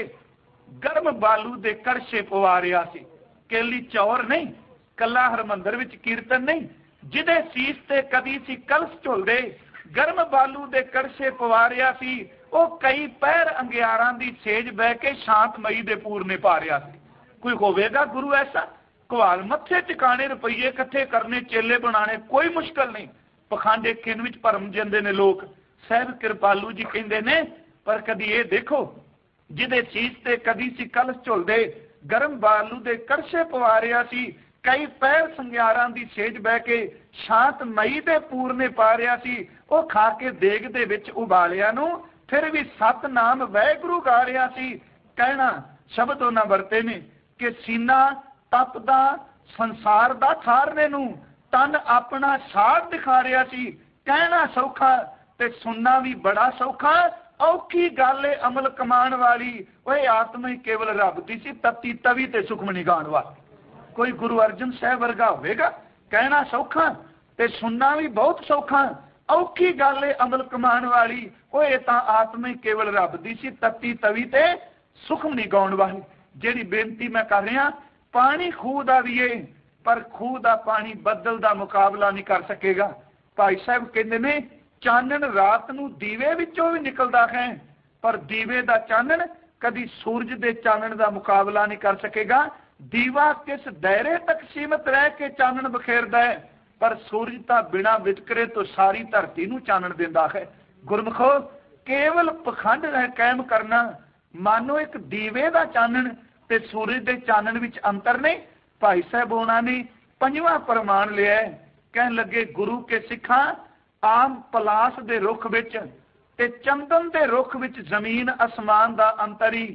ਗਰਮ ਬਾਲੂ ਦੇ ਕੜਛੇ ਪਵਾਰਿਆ ਸੀ। ਕੇਲੀ ਚੌਰ ਨਹੀਂ, ਕੱਲਾ ਹਰਮੰਦਰ ਵਿੱਚ ਕੀਰਤਨ ਨਹੀਂ, ਜਿਹਦੇ ਸੀਸ ਤੇ ਕਦੀ ਸੀ ਕਲਸ਼ ਝੁਲਦੇ, ਗਰਮ ਬਾਲੂ ਦੇ ਕੜਛੇ ਪਵਾਰਿਆ ਸੀ, ਉਹ ਕਈ ਪਹਿਰ ਅੰਗਿਆਰਾਂ ਦੀ ਸੇਜ ਬਹਿ ਕੇ ਸ਼ਾਂਤਮਈ ਦੇ ਪੂਰਨੇ ਪਾ ਰਿਹਾ ਸੀ। ਕੋਈ ਹੋਵੇਗਾ ਗੁਰੂ ਐਸਾ? ਘਵਾਲ ਮੱਥੇ ਟਿਕਾਣੇ, ਰੁਪਈਏ ਇਕੱਠੇ ਕਰਨੇ, ਚੇਲੇ ਬਣਾਣੇ ਕੋਈ ਮੁਸ਼ਕਲ ਨਹੀਂ। ਪਖੰਡੇ ਕਿਨ ਵਿੱਚ ਭਰਮ ਜਾਂਦੇ ਨੇ ਲੋਕ। ਸਾਹਿਬ ਕਿਰਪਾਲੂ ਜੀ ਕਹਿੰਦੇ ਨੇ ਪਰ ਕਦੀ ਇਹ ਦੇਖੋ, ਜਿਹਦੇ ਸੀਸ ਤੇ ਕਦੀ ਸੀ ਕਲਸ਼ ਝੁਲਦੇ, ਗਰਮ ਬਾਲੂ ਦੇ ਕੜਛੇ ਪਵਾਰਿਆ ਸੀ, ਕਈ ਪਹਿਰ ਸੰਗਿਆਰਾਂ ਦੀ ਸੇਜ ਬਹਿ ਕੇ ਸ਼ਾਂਤਮਈ ਦੇ ਪੂਰਨੇ ਪਾ ਰਿਹਾ ਸੀ। ਉਹ ਖਾ ਕੇ ਦੇਗ ਦੇ ਵਿੱਚ ਉਬਾਲਿਆ ਨੂੰ ਫਿਰ ਵੀ ਸਤਨਾਮ ਵਾਹਿਗੁਰੂ ਗਾ ਰਿਹਾ ਸੀ। ਕਹਿਣਾ ਸ਼ਬਦ ਉਹਨਾਂ ਵਰਤੇ ਨੇ ਕਿ ਸੀਨਾ ਤਪਦਾ ਸੰਸਾਰ ਦਾ ਠਾਰਨੇ ਨੂੰ, ਤਨ ਆਪਣਾ ਸਾਥ ਦਿਖਾ ਰਿਹਾ ਸੀ। ਕਹਿਣਾ ਸੌਖਾ ਤੇ ਸੁਣਨਾ ਵੀ ਬੜਾ ਸੌਖਾ, ਔਖੀ ਗੱਲ ਏ ਅਮਲ ਕਮਾਉਣ ਵਾਲੀ। ਓਏ ਆਤਮਾ ਹੀ ਕੇਵਲ ਰੱਬ ਦੀ ਸੀ, ਤਤੀ ਤਵੀ ਤੇ ਸੁਖਮਣੀ ਗਾਣ ਵਾਲੀ। ਕੋਈ ਗੁਰੂ ਅਰਜਨ ਸਾਹਿਬ ਵਰਗਾ ਹੋਵੇਗਾ? ਕਹਿਣਾ ਸੌਖਾ ਤੇ ਸੁਣਨਾ ਵੀ ਬਹੁਤ ਸੌਖਾ, ਔਖੀ ਗੱਲ ਏ ਅਮਲ ਕਮਾਉਣ ਵਾਲੀ। ਓਏ ਤਾਂ ਆਤਮਾ ਹੀ ਕੇਵਲ ਰੱਬ ਦੀ ਸੀ, ਤਤੀ ਤਵੀ ਤੇ ਸੁਖਮਣੀ ਗਾਉਣ ਵਾਲੀ। ਜਿਹੜੀ ਬੇਨਤੀ ਮੈਂ ਕਰ ਰਿਹਾ, ਪਾਣੀ ਖੂਹ ਦਾ ਵੀ ਏ, ਪਰ ਖੂਹ ਦਾ ਪਾਣੀ ਬੱਦਲ ਦਾ ਮੁਕਾਬਲਾ ਨਹੀਂ ਕਰ ਸਕੇਗਾ। ਭਾਈ ਸਾਹਿਬ ਕਹਿੰਦੇ ਨੇ ਚਾਨਣ ਰਾਤ ਨੂੰ ਦੀਵੇ ਵਿੱਚੋਂ ਵੀ ਨਿਕਲਦਾ ਹੈ, ਪਰ ਦੀਵੇ ਦਾ ਚਾਨਣ ਕਦੀ ਸੂਰਜ ਦੇ ਚਾਨਣ ਦਾ ਮੁਕਾਬਲਾ ਨਹੀਂ ਕਰ ਸਕੇਗਾ। ਦੀਵਾ ਕਿਸ ਦਾਇਰੇ ਤੱਕ ਸੀਮਤ ਰਹਿ ਕੇ ਚਾਨਣ ਬਖੇਰਦਾ ਹੈ, ਪਰ ਸੂਰਜ ਤਾਂ ਬਿਨਾਂ ਵਿਤਕਰੇ ਤੋਂ ਸਾਰੀ ਧਰਤੀ ਨੂੰ ਚਾਨਣ ਦਿੰਦਾ ਹੈ। ਗੁਰਮੁਖੋ ਕੇਵਲ ਪਖੰਡ ਕਾਇਮ ਕਰਨਾ, ਮਾਨੋ ਇੱਕ ਦੀਵੇ ਦਾ ਚਾਨਣ ਤੇ ਸੂਰਜ ਦੇ ਚਾਨਣ ਵਿੱਚ ਅੰਤਰ ਨਹੀਂ। ਭਾਈ ਸਾਹਿਬ ਉਹਨਾਂ ਨੇ 5ਵਾਂ ਪ੍ਰਮਾਣ ਲਿਆ। ਕਹਿਣ ਲੱਗੇ ਗੁਰੂ ਕੇ ਸਿੱਖਾਂ ਆਮ ਪਲਾਸ ਦੇ ਰੁੱਖ ਵਿੱਚ ਤੇ ਚੰਦਨ ਦੇ ਰੁੱਖ ਵਿੱਚ ਜ਼ਮੀਨ ਅਸਮਾਨ ਦਾ ਅੰਤਰ ਹੀ।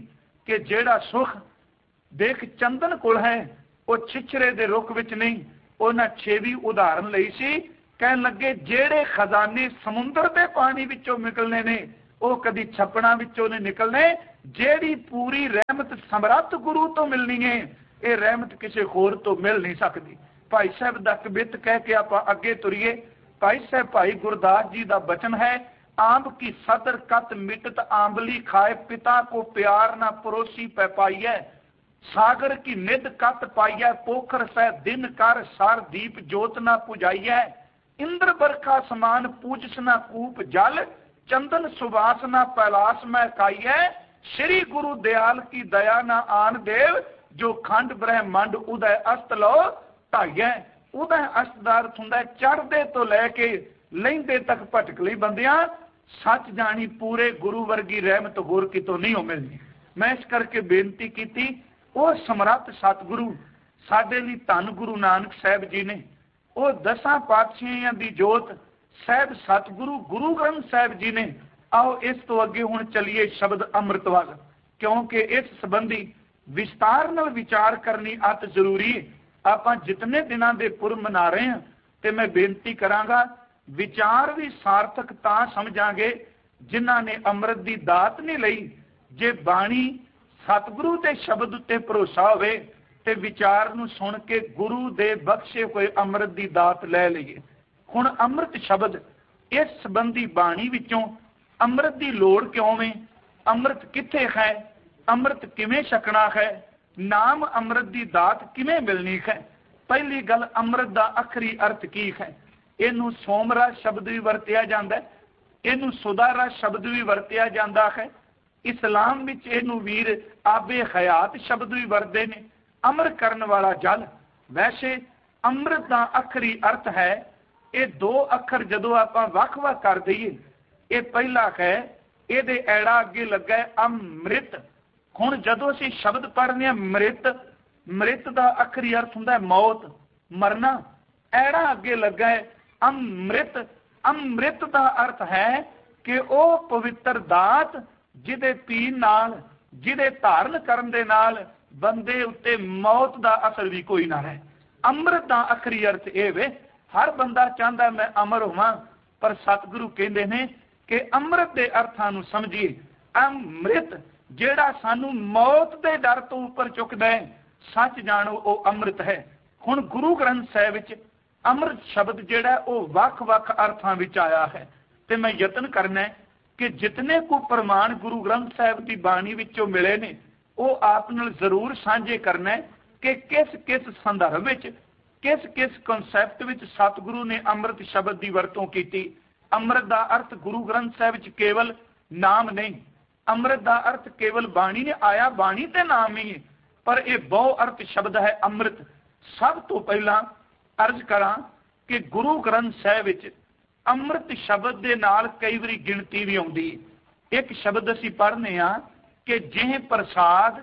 कि जेड़ा सुख देख चंदन कोल है वो छिछरे दे रुख विच नहीं। उन्हां 6ਵੀਂ उदाहरण लई सी, कहन लगे जेड़े खजाने समुंदर के पानी विचों निकलने ने वो कदी छपड़ा विचों नहीं निकलने। जेड़ी पूरी रहमत समरथ गुरु तो मिलनी है, ये रहमत किसी होर तो मिल नहीं सकती। भाई साहब दा कबित कह के आप अगे तुरीए। भाई साहब भाई गुरदास जी का बचन है, आंब की सदर कत मिटत आंबली खाए, पिता को प्यार ना परोसी पै पाइय, सागर की निध कत पाइय, पोखर सह दिन कर सार दीप जोत ना पुजाइय, इंद्र बरखा समान पूजस ना कूप जल, चंदन सुवास ना पैलास में काइय, श्री गुरु दयाल की दया ना आन देव, जो खंड ब्रह्मंड उदय अस्त लो ढाइय। उदय अस्त दा अर्थ हुंदा चढ़दे तो लैके लहिंदे तक भटकली बंदियां, सच जानी पूरे गुरु वर्गी रहमत होर कितों नहीं मिलनी। मैं इस करके बेनती की, वो समरथ सतगुरु साडे लई धन गुरु नानक साहब जी ने, वो 10 पातशाहियां दी जोत साहब सतगुरु गुरु ग्रंथ साहब जी ने। आओ इस तो अगे हुण चलिए शब्द अमृत वाल, क्योंकि इस संबंधी विस्तार नाल विचार करनी अत जरूरी है। आपां जितने दिनां दे पुर मना रहे हैं, ते मैं बेनती करांगा विचार भी सार्थक तां समझांगे जिन्हां ने अमृत दी दात नहीं लई। जे बाणी सतगुरु दे शब्द उत्ते भरोसा होवे ते विचार नूं सुन के गुरु दे बख्शे हुए अमृत दी दात लै लईए। हुण अमृत शब्द इस संबंधी बाणी विचों अमृत दी लोड़ क्यों है, अमृत कित्थे है, अमृत किवें छकना है, नाम अमृत दी दात किवें मिलनी है। पहली गल अमृत दा आखरी अर्थ की है। इनू सोमरा शब्द भी वरतिया जाता है, इनू सुदारा शब्द भी वरतिया जाता है। इस्लाम विच इनू वीर आबे हयात शब्द भी वरते ने, अमर करने वाला जल। वैसे अमृत का आखरी अर्थ है, ये 2 अखर जदों आपां वख-वख कर दईए, ये पहला है ये ऐड़ा अगे लगा है अमृत। हुण जदों असीं शब्द पढ़ने मृत, मृत का आखरी अर्थ हुंदा है मौत, मरना। ऐड़ा अगे लगा है अमृत। अमृत का अर्थ है कि वह पवित्र दात जिहदे पीण नाल, जिहदे धारण करन दे नाल बंदे उत्ते मौत का असर भी कोई ना रहे। अमृत का आखरी अर्थ ये वे, हर बंदा चाहता मैं अमर होवां, पर सतगुरु कहते हैं कि अमृत के अर्थां नूं समझिए। अमृत जेड़ा सानू मौत के डर तो उपर चुकदा है, सच जानो वो अमृत है। हुण गुरु ग्रंथ साहिब विच अमृत शब्द जेड़ा वो वख-वख अर्थां विच आया है, ते मैं यतन करना है कि जितने को प्रमाण गुरु ग्रंथ साहिब की बाणी विचों मिले ने, वो आप नाल जरूर साझे करना है कि किस किस संदर्भ विच, किस किस कॉन्सैप्ट विच सतगुरु ने अमृत शब्द की वरतों की। अमृत का अर्थ गुरु ग्रंथ साहिब विच केवल नाम नहीं, अमृत का अर्थ केवल बाणी ने आया, बाणी ते नाम ही है, पर यह बहु अर्थ शब्द है अमृत। सब तो पहला अर्ज करा कि गुरु ग्रंथ साहिब विच अमृत शब्द के नाल कई बारी गिनती भी आउंदी है। एक शब्द असीं पढ़ने आ कि जेह प्रसाद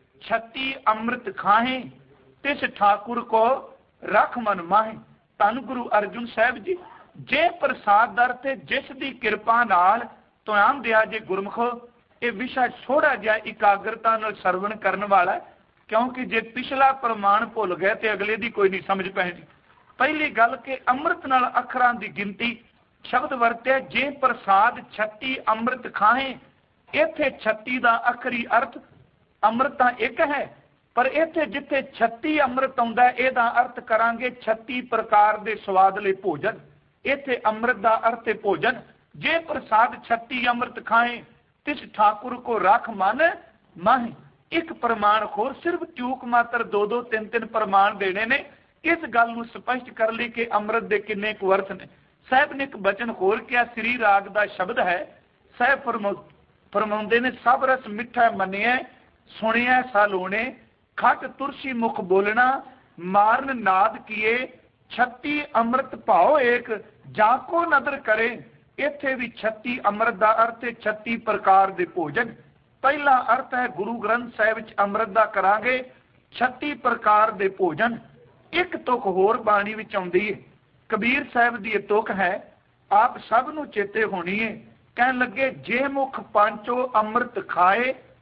36 अमृत खाहे, तिस ठाकुर को रख मन माहे। धन गुरु अर्जुन साहिब जी, जे प्रसाद दर ते जिस दी किरपा नाल तुआम दिया जे गुरमुखो, ये विषय थोड़ा जिहा इकाग्रता नाल सरवण करने वाला है, क्योंकि जे पिछला प्रमाण भुल गए तो अगले की कोई नहीं समझ पैनी। पहली गल कि अमृत नाल अखरां की गिनती शब्द वरत्या, जे प्रसाद 36 अमृत खाए। इत्थे 36 का आखरी अर्थ अमृत तां एक है, पर इत्थे जिथे 36 अमृत आउंदा है, इहदा अर्थ करांगे 36 प्रकार के स्वादले भोजन। इत्थे अमृत का अर्थ है भोजन। जे प्रसाद 36 अमृत खाए, तिस ठाकुर को रख मन माहे। एक प्रमाण होर, सिर्फ चूक मात्र 2-2 3-3 प्रमाण देने ने इस गल नूं स्पष्ट कर ली कि अमृत दे किन्ने कुछ अर्थ ने। साहब ने एक बचन होर किया, श्री राग का शब्द है। साहब फरमाउंदे ने, सब रस मिठा मनिया सुनिया सालोने, खट तुरसी मुख बोलना, मारन नाद किए, 36 अमृत भाओ एक, जाको नदर करे। इत्थे भी 36 अमृत का अर्थ है 36 प्रकार के भोजन। पहला अर्थ है गुरु ग्रंथ साहिब विच अमृत का करांगे 36 प्रकार के भोजन। एक तुक होर बाणी विच आउंदी है, कबीर साहब की तुक है, आप सब नूं चेते होनी है। कहन लगे, जे मुख पांचो अमृत खाए,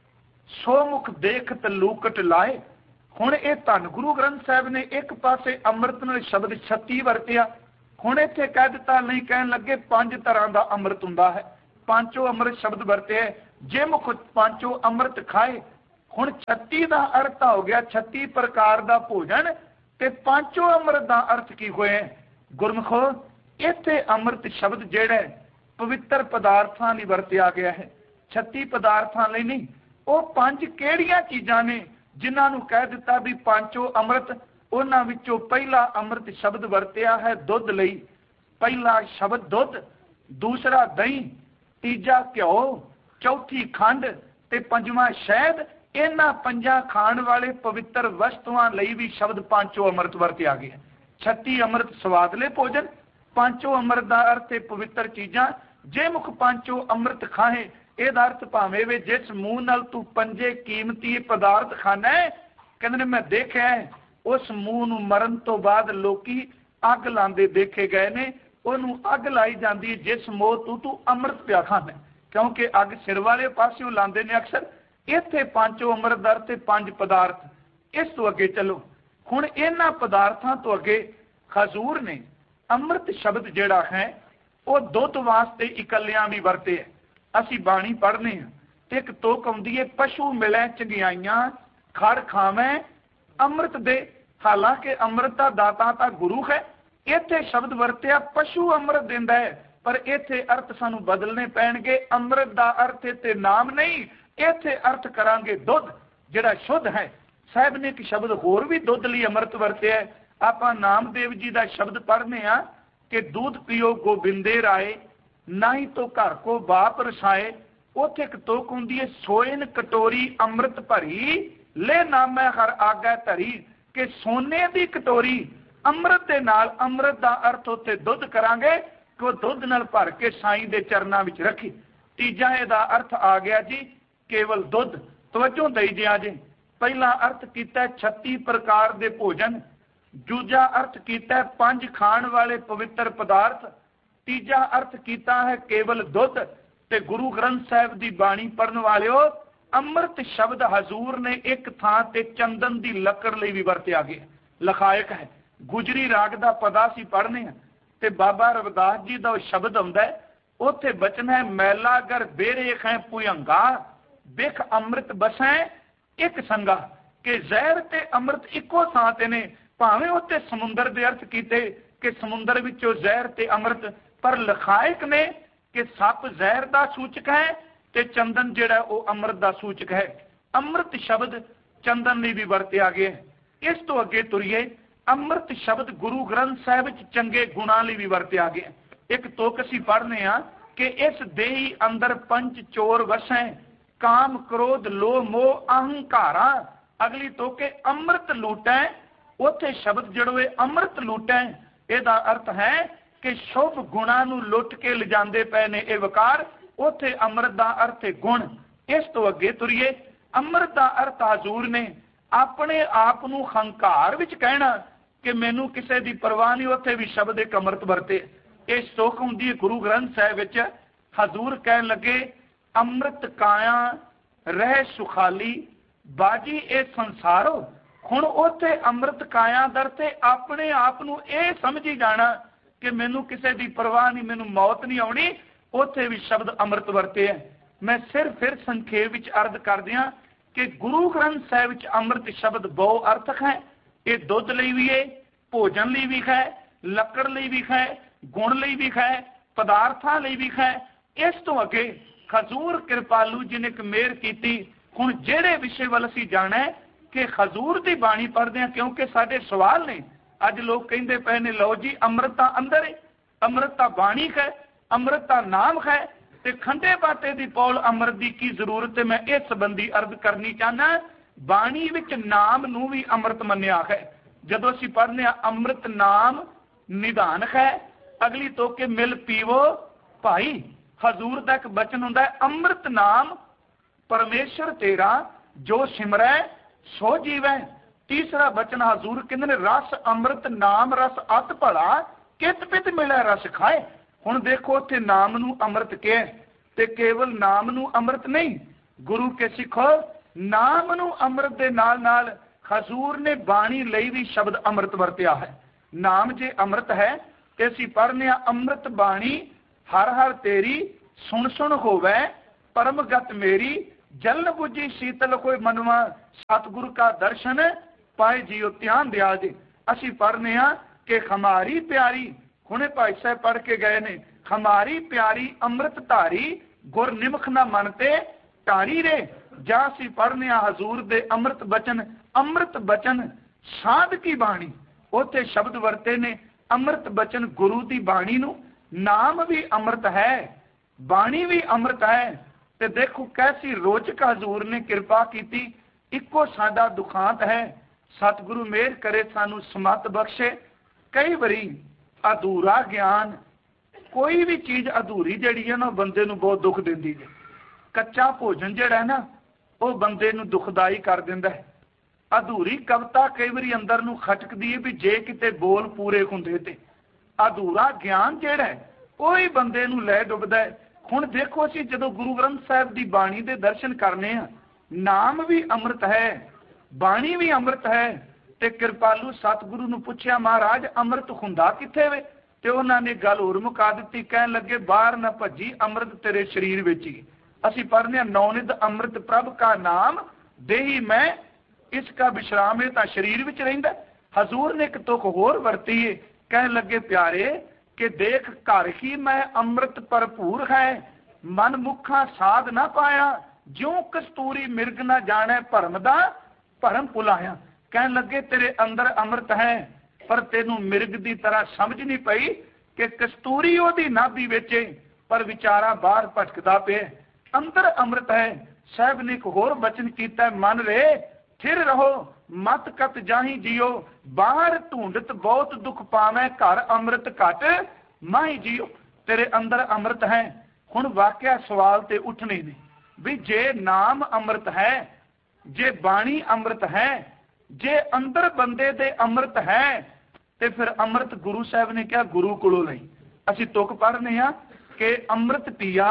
सो मुख देखत लूकट लाए। हुण ये धन गुरु ग्रंथ साहिब ने एक पासे अमृत नाल शब्द 36 वरतिया, हुण इत्थे कह दिता नहीं, कहन लगे 5 तरह का अमृत हुंदा है, पांचों अमृत शब्द वरते है। जे मुख पांचों अमृत खाए, हुण 36 का अर्थ हो गया 36 प्रकार का भोजन, ते पांचों अमृत का अर्थ की होए गुरमुखो। इत्थे अमृत शब्द जिहड़ा पवित्र पदार्थां लई वरतिया गया है, 36 पदार्थां लई नहीं। वो 5 किहड़ियां चीज़ां ने जिन्हां नूं कह दिता भी पांचों अमृत, उन्हां विचों पहला अमृत शब्द वरतिया है दुध लई। पहला शब्द दुध, दूसरा दही, तीजा घ्यो, चौथी खंड ते पंजवां शहद। इन्हां 5 खाण वाले पवित्र वस्तुआं लई भी शब्द पांचों अमृत वरतिया गया। 36 अमृत स्वादले भोजन, पांचों अमृत का अर्थ है पवित्र चीज़ां। जे मुख पांचों अमृत खाए, ਇਹਦਾ अर्थ भावें वे जिस मूँह नाल तू 5 कीमती पदार्थ खाना है, कहते मैं देखा उस मूँह नूं मरण तो बाद लोकी अग लांदे देखे गए ने। उन्होंने अग लाई जाती है जिस मोह तू अमृत पिया खाना, क्योंकि अग सिर वाले पासों लांदे ने अक्सर। इत्थे पांचों अमृत दर ते 5 पदार्थ। इस तो अगे चलो, हुण इन्हां पदार्थां तो अगे हजूर ने अमृत शब्द जिहड़ा है वो दुध वास्ते इकल्लियां भी वरते है। असी बाणी पढ़ने हैं, एक तुक आउंदी है, पशु मिले चंगियाइयां खड़ खावें अमृत दे। हालांकि अमृत का दाता तो गुरु है। इत्थे शब्द वरतिया पशु अमृत दिंदा है, पर इत्थे अर्थ सानू बदलने पैणगे। अमृत का अर्थ इत्थे नाम नहीं, इत्थे अर्थ करांगे दुध जिहड़ा शुद्ध है। साहब ने एक शब्द होर भी दुध लई अमृत वरतिया है। आपां नामदेव जी का शब्द पढ़ने आ कि दूध पियो गोबिंदे राय, ना ही तो घर को बाप रसाए। उथे एक तुक हुंदी है, सोइन कटोरी अमृत भरी, ले नामै हर आगे धरी। कि सोने की कटोरी अमृत के नाल, अमृत का अर्थ उत्थे दुध करांगे कि दुध नाल भर के साईं दे चरनां विच रखी। तीजा इहदा अर्थ आ गया जी केवल दुध। तवज्जो दई जिया जे, पहला अर्थ कीता 36 प्रकार के भोजन, दूजा अर्थ कीता 5 खाण वाले पवित्र पदार्थ, तीजा अर्थ किया है केवल दुध। ते गुरु ग्रंथ साहिब की बाणी पढ़न वालिओ, अमृत शब्द हजूर ने एक थां ते चंदन की लकड़ लई भी वरतिया गया। लखायक है गुजरी राग का पदा सी पढ़ने हैं, ते बाबा रविदास जी का शब्द आउंदा है, उत्थे बचन है मैला कर बेरेख है भुयंगा, बिख अमृत बसै एक संगा। कि जहर ते अमृत इको थां ते ने, भावें उत्ते समुंदर दे अर्थ कीते कि समुंदर विचों जहर ते अमृत, पर लखायक ने कि सप जहर का सूचक है ते चंदन जिहड़ा वो अमृत का सूचक है। अमृत शब्द चंदन लई भी वरतिया गया। इस तो अगे तुरीए, अमृत शब्द गुरु ग्रंथ साहिब च चंगे गुणां लई भी वरतिया गया। एक तुक असीं पढ़ने आ कि इस देही अंदर 5 चोर वसै, काम क्रोध लोभ मोह अहंकारा। अगली तुक अमृत लूटै, उत्थे शब्द जिहड़े अमृत लूटै, इहदा अर्थ है कि शुभ गुणा नूं लुट के लिजांदे पए ने ये वकार। उत्थे अमृत का अर्थ है गुण। इस तो अगे तुरीए, अमृत का अर्थ हजूर ने अपने आप नूं हंकार विच कहना कि मैनू किसी की परवाह नहीं। उत्थे भी शब्द एक अमृत वरते। ये सुख हुंदी है गुरु ग्रंथ साहिब विच। हजूर कहन लगे अमृत काया रह सुखाली, बाजी ए संसारो। हुण उत्थे अमृत काया दर ते अपने आप नूं ये समझी जाना कि मैनू किसी की परवाह नहीं, मैनू मौत नहीं आउणी। उत्थे भी शब्द अमृत वरते हैं। मैं सिर्फ फिर संखेप विच अर्ज कर दियां कि गुरु ग्रंथ साहिब विच अमृत शब्द बहु अर्थक है। ये दुध लई भी है, भोजन लई भी है, लकड़ लई भी है, गुण लई भी है, पदार्थां लई भी है। इस तो अगे हजूर कृपालू जी ने एक मेहर की। हुण जिहड़े विषय वल असीं जाना है कि हजूर की बाणी पढ़दे हां, क्योंकि साडे सवाल ने। अज लोग कहते पे ने लो जी अमृत अंदर है, अमृत बाणी है, अमृत नाम है, ते खंडे बाटे की पौल अमृत की की जरूरत है। मैं इस संबंधी अर्ज करनी चाहना, बाणी विच नाम नूं भी अमृत मन्निया है। जदों असीं पढ़ने अमृत नाम निधान है, अगली तो के मिल पीवो भाई। हजूर का एक बचन हुंदा है अमृत नाम परमेश्वर तेरा जो सिमरै सो जीवै। तीसरा बचन हजूर कहते ने रस अमृत नाम रस अत भला, कित पित मिले रस खाए। हुण देखो उत्थे नाम नूं अमृत कहे ते केवल नाम नूं अमृत नहीं। गुरु के सिखो ਨਾਮ ਨੂੰ ਅੰਮ੍ਰਿਤ ਦੇ ਨਾਲ ਨਾਲ ਹਜ਼ੂਰ ਨੇ ਬਾਣੀ ਲਈ ਵੀ ਸ਼ਬਦ ਅੰਮ੍ਰਿਤ ਵਰਤਿਆ ਹੈ। ਨਾਮ ਜੇ ਅੰਮ੍ਰਿਤ ਹੈ ਤੇ ਅਸੀਂ ਪੜ੍ਹਨੇ ਆ ਅੰਮ੍ਰਿਤ ਬਾਣੀ ਹਰ ਹਰ ਤੇਰੀ ਸੁਣ ਸੁਣ ਹੋਵੇ ਪਰਮਗਤ ਮੇਰੀ ਜਲਨ ਬੁਝੀ ਸੀਤਲ ਕੋਈ ਮਨਵਾ ਸਤਿਗੁਰ ਕਾ ਦਰਸ਼ਨ ਪਾਏ ਜੀਓ ਧਿਆਨ ਦਿਆ ਜੇ। ਅਸੀਂ ਪੜ੍ਹਨੇ ਆ ਕਿ ਹਮਾਰੀ ਪਿਆਰੀ, ਹੁਣੇ ਭਾਈ ਸਾਹਿਬ ਪੜ੍ਹ ਕੇ ਗਏ ਨੇ, ਹਮਾਰੀ ਪਿਆਰੀ ਅੰਮ੍ਰਿਤ ਧਾਰੀ ਗੁਰ ਨਿਮਖ ਨਾ ਮਨ ਤੇ ਟਾਰੀ ਰੇ। ਜਾਂ ਅਸੀਂ ਪੜ੍ਹਨੇ ਆ ਹਜ਼ੂਰ ਦੇ ਅੰਮ੍ਰਿਤ ਬਚਨ ਸਾਧ ਕੀ ਬਾਣੀ, ਉੱਥੇ ਸ਼ਬਦ ਵਰਤੇ ਨੇ ਅੰਮ੍ਰਿਤ ਬਚਨ ਗੁਰੂ ਦੀ ਬਾਣੀ ਨੂੰ। ਨਾਮ ਵੀ ਅੰਮ੍ਰਿਤ ਹੈ, ਬਾਣੀ ਵੀ ਅੰਮ੍ਰਿਤ ਹੈ। ਤੇ ਦੇਖੋ ਕੈਸੀ ਰੋਚਕ ਹਜ਼ੂਰ ਨੇ ਕਿਰਪਾ ਕੀਤੀ। ਇੱਕੋ ਸਾਡਾ ਦੁਖਾਂਤ ਹੈ, ਸਤਿਗੁਰੂ ਮਿਹਰ ਕਰੇ ਸਾਨੂੰ ਸਮਤ ਬਖਸ਼ੇ। ਕਈ ਵਾਰੀ ਅਧੂਰਾ ਗਿਆਨ, ਕੋਈ ਵੀ ਚੀਜ਼ ਅਧੂਰੀ ਜਿਹੜੀ ਹੈ ਨਾ ਬੰਦੇ ਨੂੰ ਬਹੁਤ ਦੁੱਖ ਦਿੰਦੀ ਹੈ। ਕੱਚਾ ਭੋਜਨ ਜਿਹੜਾ ਹੈ ਨਾ ਉਹ ਬੰਦੇ ਨੂੰ ਦੁਖਦਾਈ ਕਰ ਦਿੰਦਾ ਹੈ। ਅਧੂਰੀ ਕਵਿਤਾ ਕਈ ਵਾਰੀ ਅੰਦਰ ਨੂੰ ਖਟਕਦੀ ਹੈ ਵੀ ਜੇ ਕਿਤੇ ਬੋਲ ਪੂਰੇ ਹੁੰਦੇ ਤੇ। ਅਧੂਰਾ ਗਿਆਨ ਜਿਹੜਾ ਹੈ ਉਹ ਹੀ ਬੰਦੇ ਨੂੰ ਲੈ ਡੁੱਬਦਾ ਹੈ। ਹੁਣ ਦੇਖੋ ਅਸੀਂ ਜਦੋਂ ਗੁਰੂ ਗ੍ਰੰਥ ਸਾਹਿਬ ਦੀ ਬਾਣੀ ਦੇ ਦਰਸ਼ਨ ਕਰਨੇ ਆ, ਨਾਮ ਵੀ ਅੰਮ੍ਰਿਤ ਹੈ, ਬਾਣੀ ਵੀ ਅੰਮ੍ਰਿਤ ਹੈ। ਤੇ ਕਿਰਪਾਲੂ ਸਤਿਗੁਰੂ ਨੂੰ ਪੁੱਛਿਆ ਮਹਾਰਾਜ ਅੰਮ੍ਰਿਤ ਹੁੰਦਾ ਕਿੱਥੇ ਵੇ? ਤੇ ਉਹਨਾਂ ਨੇ ਗੱਲ ਹੋਰ ਮੁਕਾ ਦਿੱਤੀ, ਕਹਿਣ ਲੱਗੇ ਬਾਹਰ ਨਾ ਭੱਜੀ ਅੰਮ੍ਰਿਤ ਤੇਰੇ ਸਰੀਰ ਵਿੱਚ ਹੀ। ਅਸੀਂ ਪੜ੍ਹਨੇ ਆ ਨੌਨਿਧ ਅੰਮ੍ਰਿਤ ਪ੍ਰਭ ਕਾ ਨਾਮ ਦੇਹੀ ਮੈਂ ਇਸ ਕਾ ਵਿਸ਼ਰਾਮ, ਇਹ ਤਾਂ ਸਰੀਰ ਵਿੱਚ ਰਹਿੰਦਾ। ਹਜ਼ੂਰ ਨੇ ਇੱਕ ਤੁਕ ਹੋਰ ਵਰਤੀ ਹੈ, ਕਹਿਣ ਲੱਗੇ ਪਿਆਰੇ ਕਿ ਦੇਖ ਘਰ ਹੀ ਮੈਂ ਅੰਮ੍ਰਿਤ ਭਰਪੂਰ ਹੈ, ਮਨ ਮੁਖਾਂ ਸਾਧ ਨਾ ਪਾਇਆ, ਜਿਉਂ ਕਸਤੂਰੀ ਮਿਰਗ ਨਾ ਜਾਣੇ ਭਰਮ ਦਾ ਭਰਮ ਭੁਲਾਇਆ। ਕਹਿਣ ਲੱਗੇ ਤੇਰੇ ਅੰਦਰ ਅੰਮ੍ਰਿਤ ਹੈ, ਪਰ ਤੈਨੂੰ ਮਿਰਗ ਦੀ ਤਰ੍ਹਾਂ ਸਮਝ ਨਹੀਂ ਪਈ ਕਿ ਕਸਤੂਰੀ ਉਹਦੀ ਨਾਭੀ ਵਿੱਚ, ਪਰ ਵਿਚਾਰਾ ਬਾਹਰ ਭਟਕਦਾ ਪਿਆ। ਅੰਦਰ ਅੰਮ੍ਰਿਤ ਹੈ। ਸਾਹਿਬ ਨੇ ਇੱਕ ਹੋਰ ਬਚਨ ਕੀਤਾ, ਮਨ ਰੇ ਥਿਰ ਰਹੋ ਮਤ ਕਤ ਜਾਹੀ ਜਿਓ, ਬਾਹਰ ਢੂੰਡਤ ਬਹੁਤ ਦੁੱਖ ਪਾਵੇਂ, ਘਰ ਅੰਮ੍ਰਿਤ ਘਟ ਮਾਹੀ ਜਿਓ। ਤੇਰੇ ਅੰਦਰ ਅੰਮ੍ਰਿਤ ਹੈ। ਹੁਣ ਵਾਕਿਆ ਸਵਾਲ ਤੇ ਉੱਠਣੇ ਨੇ ਵੀ ਜੇ ਨਾਮ ਅੰਮ੍ਰਿਤ ਹੈ, ਜੇ ਬਾਣੀ ਅੰਮ੍ਰਿਤ ਹੈ, ਜੇ ਅੰਦਰ ਬੰਦੇ ਦੇ ਅੰਮ੍ਰਿਤ ਹੈ, ਤੇ ਫਿਰ ਅੰਮ੍ਰਿਤ ਗੁਰੂ ਸਾਹਿਬ ਨੇ ਕਿਹਾ ਗੁਰੂ ਕੋਲੋਂ ਲਈ। ਅਸੀਂ ਤੁਕ ਪੜ੍ਹਨੇ ਆ ਕਿ ਅੰਮ੍ਰਿਤ ਪੀਆ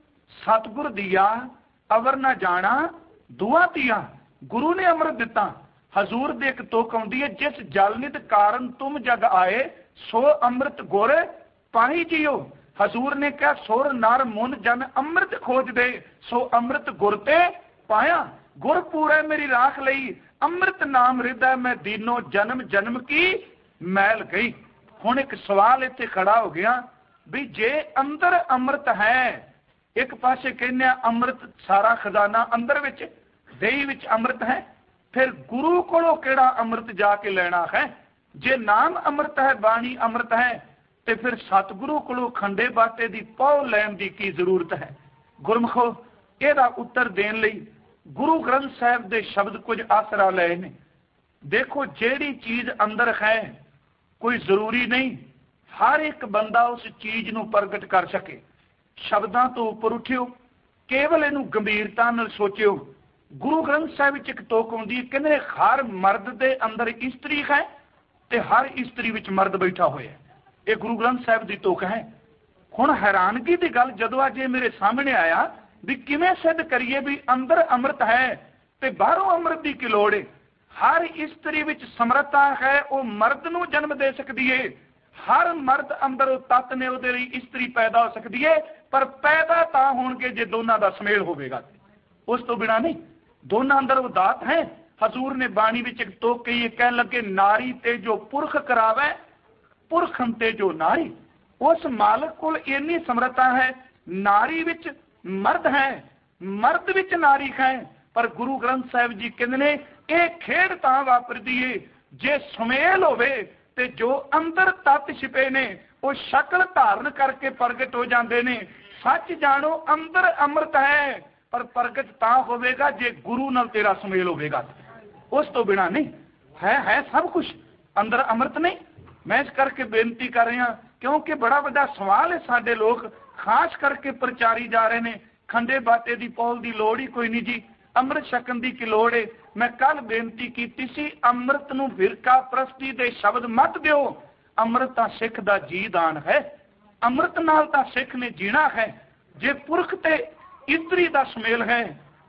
ਸਤਿਗੁਰ ਦੀਆ, ਅਵਰ ਨਾ ਜਾਣਾ ਦੁਆ ਤੀਆ। ਗੁਰੂ ਨੇ ਅੰਮ੍ਰਿਤ ਦਿੱਤਾ। ਹਜ਼ੂਰ ਦੇ ਇੱਕ ਤੁਕ ਆਉਂਦੀ ਹੈ, ਜਿਸ ਜਲ ਨਿਧ ਕਾਰਨ ਤੁਮ ਜਗ ਆਏ, ਸੋ ਅੰਮ੍ਰਿਤ ਗੁਰ ਪਾਹੀ ਜੀਓ। ਹਜ਼ੂਰ ਨੇ ਕਿਹਾ ਸੁਰ ਨਰ ਮੁਨ ਜਨ ਅੰਮ੍ਰਿਤ ਖੋਜਦੇ, ਸੋ ਅੰਮ੍ਰਿਤ ਗੁਰ ਤੇ ਪਾਇਆ। ਗੁਰ ਪੂਰੇ ਮੇਰੀ ਰਾਖ ਲਈ, ਅੰਮ੍ਰਿਤ ਨਾਮ ਹਿਰਦੈ ਮੈਂ ਦੀਨੋ, ਜਨਮ ਜਨਮ ਕੀ ਮੈਲ ਗਈ। ਹੁਣ ਇੱਕ ਸਵਾਲ ਇੱਥੇ ਖੜਾ ਹੋ ਗਿਆ ਵੀ ਜੇ ਅੰਦਰ ਅੰਮ੍ਰਿਤ ਹੈ, ਇੱਕ ਪਾਸੇ ਕਹਿੰਦੇ ਆ ਅੰਮ੍ਰਿਤ ਸਾਰਾ ਖਜ਼ਾਨਾ ਅੰਦਰ ਵਿੱਚ, ਦੇਹੀ ਵਿੱਚ ਅੰਮ੍ਰਿਤ ਹੈ, ਫਿਰ ਗੁਰੂ ਕੋਲੋਂ ਕਿਹੜਾ ਅੰਮ੍ਰਿਤ ਜਾ ਕੇ ਲੈਣਾ ਹੈ? ਜੇ ਨਾਮ ਅੰਮ੍ਰਿਤ ਹੈ, ਬਾਣੀ ਅੰਮ੍ਰਿਤ ਹੈ, ਤੇ ਫਿਰ ਸਤਿਗੁਰੂ ਕੋਲੋਂ ਖੰਡੇ ਬਾਟੇ ਦੀ ਪਹੁ ਲੈਣ ਦੀ ਕੀ ਜ਼ਰੂਰਤ ਹੈ? ਗੁਰਮਖੋ ਇਹਦਾ ਉੱਤਰ ਦੇਣ ਲਈ ਗੁਰੂ ਗ੍ਰੰਥ ਸਾਹਿਬ ਦੇ ਸ਼ਬਦ ਕੁਝ ਆਸਰਾ ਲਏ ਨੇ। ਦੇਖੋ ਜਿਹੜੀ ਚੀਜ਼ ਅੰਦਰ ਹੈ ਕੋਈ ਜ਼ਰੂਰੀ ਨਹੀਂ ਹਰ ਇੱਕ ਬੰਦਾ ਉਸ ਚੀਜ਼ ਨੂੰ ਪ੍ਰਗਟ ਕਰ ਸਕੇ। ਸ਼ਬਦਾਂ ਤੋਂ ਉੱਪਰ ਉੱਠਿਓ, ਕੇਵਲ ਇਹਨੂੰ ਗੰਭੀਰਤਾ ਨਾਲ ਸੋਚਿਓ। ਗੁਰੂ ਗ੍ਰੰਥ ਸਾਹਿਬ ਵਿੱਚ ਇੱਕ ਤੁਕ ਆਉਂਦੀ ਹੈ, ਕਹਿੰਦੇ ਹਰ ਮਰਦ ਦੇ ਅੰਦਰ ਇਸਤਰੀ ਹੈ ਤੇ ਹਰ ਇਸਤਰੀ ਵਿੱਚ ਮਰਦ ਬੈਠਾ ਹੋਇਆ। ਇਹ ਗੁਰੂ ਗ੍ਰੰਥ ਸਾਹਿਬ ਦੀ ਤੁਕ ਹੈ। ਹੁਣ ਹੈਰਾਨਗੀ ਦੀ ਗੱਲ ਜਦੋਂ ਅੱਜ ਇਹ ਮੇਰੇ ਸਾਹਮਣੇ ਆਇਆ ਵੀ ਕਿਵੇਂ ਸਿੱਧ ਕਰੀਏ ਵੀ ਅੰਦਰ ਅੰਮ੍ਰਿਤ ਹੈ ਤੇ ਬਾਹਰੋਂ ਅੰਮ੍ਰਿਤ ਦੀ ਕੀ ਲੋੜ ਹੈ? ਹਰ ਇਸਤਰੀ ਵਿੱਚ ਸਮਰੱਥਾ ਹੈ, ਉਹ ਮਰਦ ਨੂੰ ਜਨਮ ਦੇ ਸਕਦੀ ਹੈ। ਹਰ ਮਰਦ ਅੰਦਰ ਉਹ ਤੱਤ ਨੇ, ਉਹਦੇ ਲਈ ਇਸਤਰੀ ਪੈਦਾ ਹੋ ਸਕਦੀ ਹੈ, ਪਰ ਪੈਦਾ ਤਾਂ ਹੋਣਗੇ ਜੇ ਦੋਨਾਂ ਦਾ ਸੁਮੇਲ ਹੋਵੇਗਾ। ਉਸ ਤੋਂ ਬਿਨਾਂ ਨਹੀਂ। ਦੋਨਾਂ ਅੰਦਰ ਉਹ ਦਾਤ ਹੈ। ਹਜ਼ੂਰ ਨੇ ਬਾਣੀ ਵਿੱਚ ਇੱਕ ਤੁਕ ਕਹੀ, ਕਹਿਣ ਲੱਗੇ ਨਾਰੀ ਤੇ ਜੋ ਪੁਰਖ ਕਰਾਵੇ, ਪੁਰਖਨ ਤੇ ਜੋ ਨਾਰੀ। ਉਸ ਮਾਲਕ ਕੋਲ ਇੰਨੀ ਸਮਰੱਥਾ ਹੈ, ਨਾਰੀ ਵਿੱਚ ਮਰਦ ਹੈ, ਮਰਦ ਵਿੱਚ ਨਾਰੀ ਹੈ। ਪਰ ਗੁਰੂ ਗ੍ਰੰਥ ਸਾਹਿਬ ਜੀ ਕਹਿੰਦੇ ਨੇ ਇਹ ਖੇਡ ਤਾਂ ਵਾਪਰਦੀ ਏ ਜੇ ਸੁਮੇਲ ਹੋਵੇ ਤੇ ਜੋ ਅੰਦਰ ਤੱਤ ਛਿਪੇ ਨੇ ਉਹ ਸ਼ਕਲ ਧਾਰਨ ਕਰਕੇ ਪ੍ਰਗਟ ਹੋ ਜਾਂਦੇ ਨੇ। ਸੱਚ ਜਾਣੋ ਅੰਦਰ ਅੰਮ੍ਰਿਤ ਹੈ, ਪਰ ਪ੍ਰਗਟ ਤਾਂ ਹੋਵੇਗਾ ਜੇ ਗੁਰੂ ਨਾਲ ਤੇਰਾ ਸੁਮੇਲ ਹੋਵੇਗਾ। ਉਸ ਤੋਂ ਬਿਨਾਂ ਨਹੀਂ। ਹੈ ਸਭ ਕੁਝ ਅੰਦਰ ਅੰਮ੍ਰਿਤ ਨਹੀਂ। ਮੈਂ ਇਸ ਕਰਕੇ ਬੇਨਤੀ ਕਰ ਰਿਹਾ ਕਿਉਂਕਿ ਬੜਾ ਵੱਡਾ ਸਵਾਲ ਹੈ। ਸਾਡੇ ਲੋਕ ਖਾਸ ਕਰਕੇ ਪ੍ਰਚਾਰੀ ਜਾ ਰਹੇ ਨੇ ਖੰਡੇ ਬਾਟੇ ਦੀ ਪੌਲ ਦੀ ਲੋੜ ਹੀ ਕੋਈ ਨਹੀਂ ਜੀ, ਅੰਮ੍ਰਿਤ ਛਕਣ ਦੀ ਕੀ ਲੋੜ ਹੈ। ਮੈਂ ਕੱਲ ਬੇਨਤੀ ਕੀਤੀ ਸੀ ਅੰਮ੍ਰਿਤ ਨੂੰ ਫਿਰਕਾ ਪ੍ਰਸਤੀ ਦੇ ਸ਼ਬਦ ਮਤ ਦਿਓ। ਅੰਮ੍ਰਿਤ ਤਾਂ ਸਿੱਖ ਦਾ ਜੀ ਦਾਨ ਹੈ। ਅੰਮ੍ਰਿਤ ਨਾਲ ਤਾਂ ਸਿੱਖ ਨੇ ਜੀਣਾ ਹੈ। ਜੇ ਪੁਰਖ ਤੇ ਇਸਤਰੀ ਦਾ ਸੁਮੇਲ ਹੈ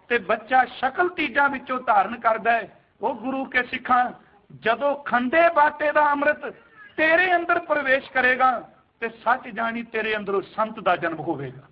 ਤੇ ਬੱਚਾ ਸ਼ਕਲ ਤੀਜਾਂ ਵਿੱਚੋਂ ਧਾਰਨ ਕਰਦਾ ਹੈ। ਉਹ ਗੁਰੂ ਕੇ ਸਿੱਖਾਂ, ਜਦੋਂ ਖੰਡੇ ਬਾਟੇ ਦਾ ਅੰਮ੍ਰਿਤ ਤੇਰੇ ਅੰਦਰ ਪ੍ਰਵੇਸ਼ ਕਰੇਗਾ ਤੇ ਸੱਚ ਜਾਣੀ ਤੇਰੇ ਅੰਦਰੋਂ ਸੰਤ ਦਾ ਜਨਮ ਹੋਵੇਗਾ,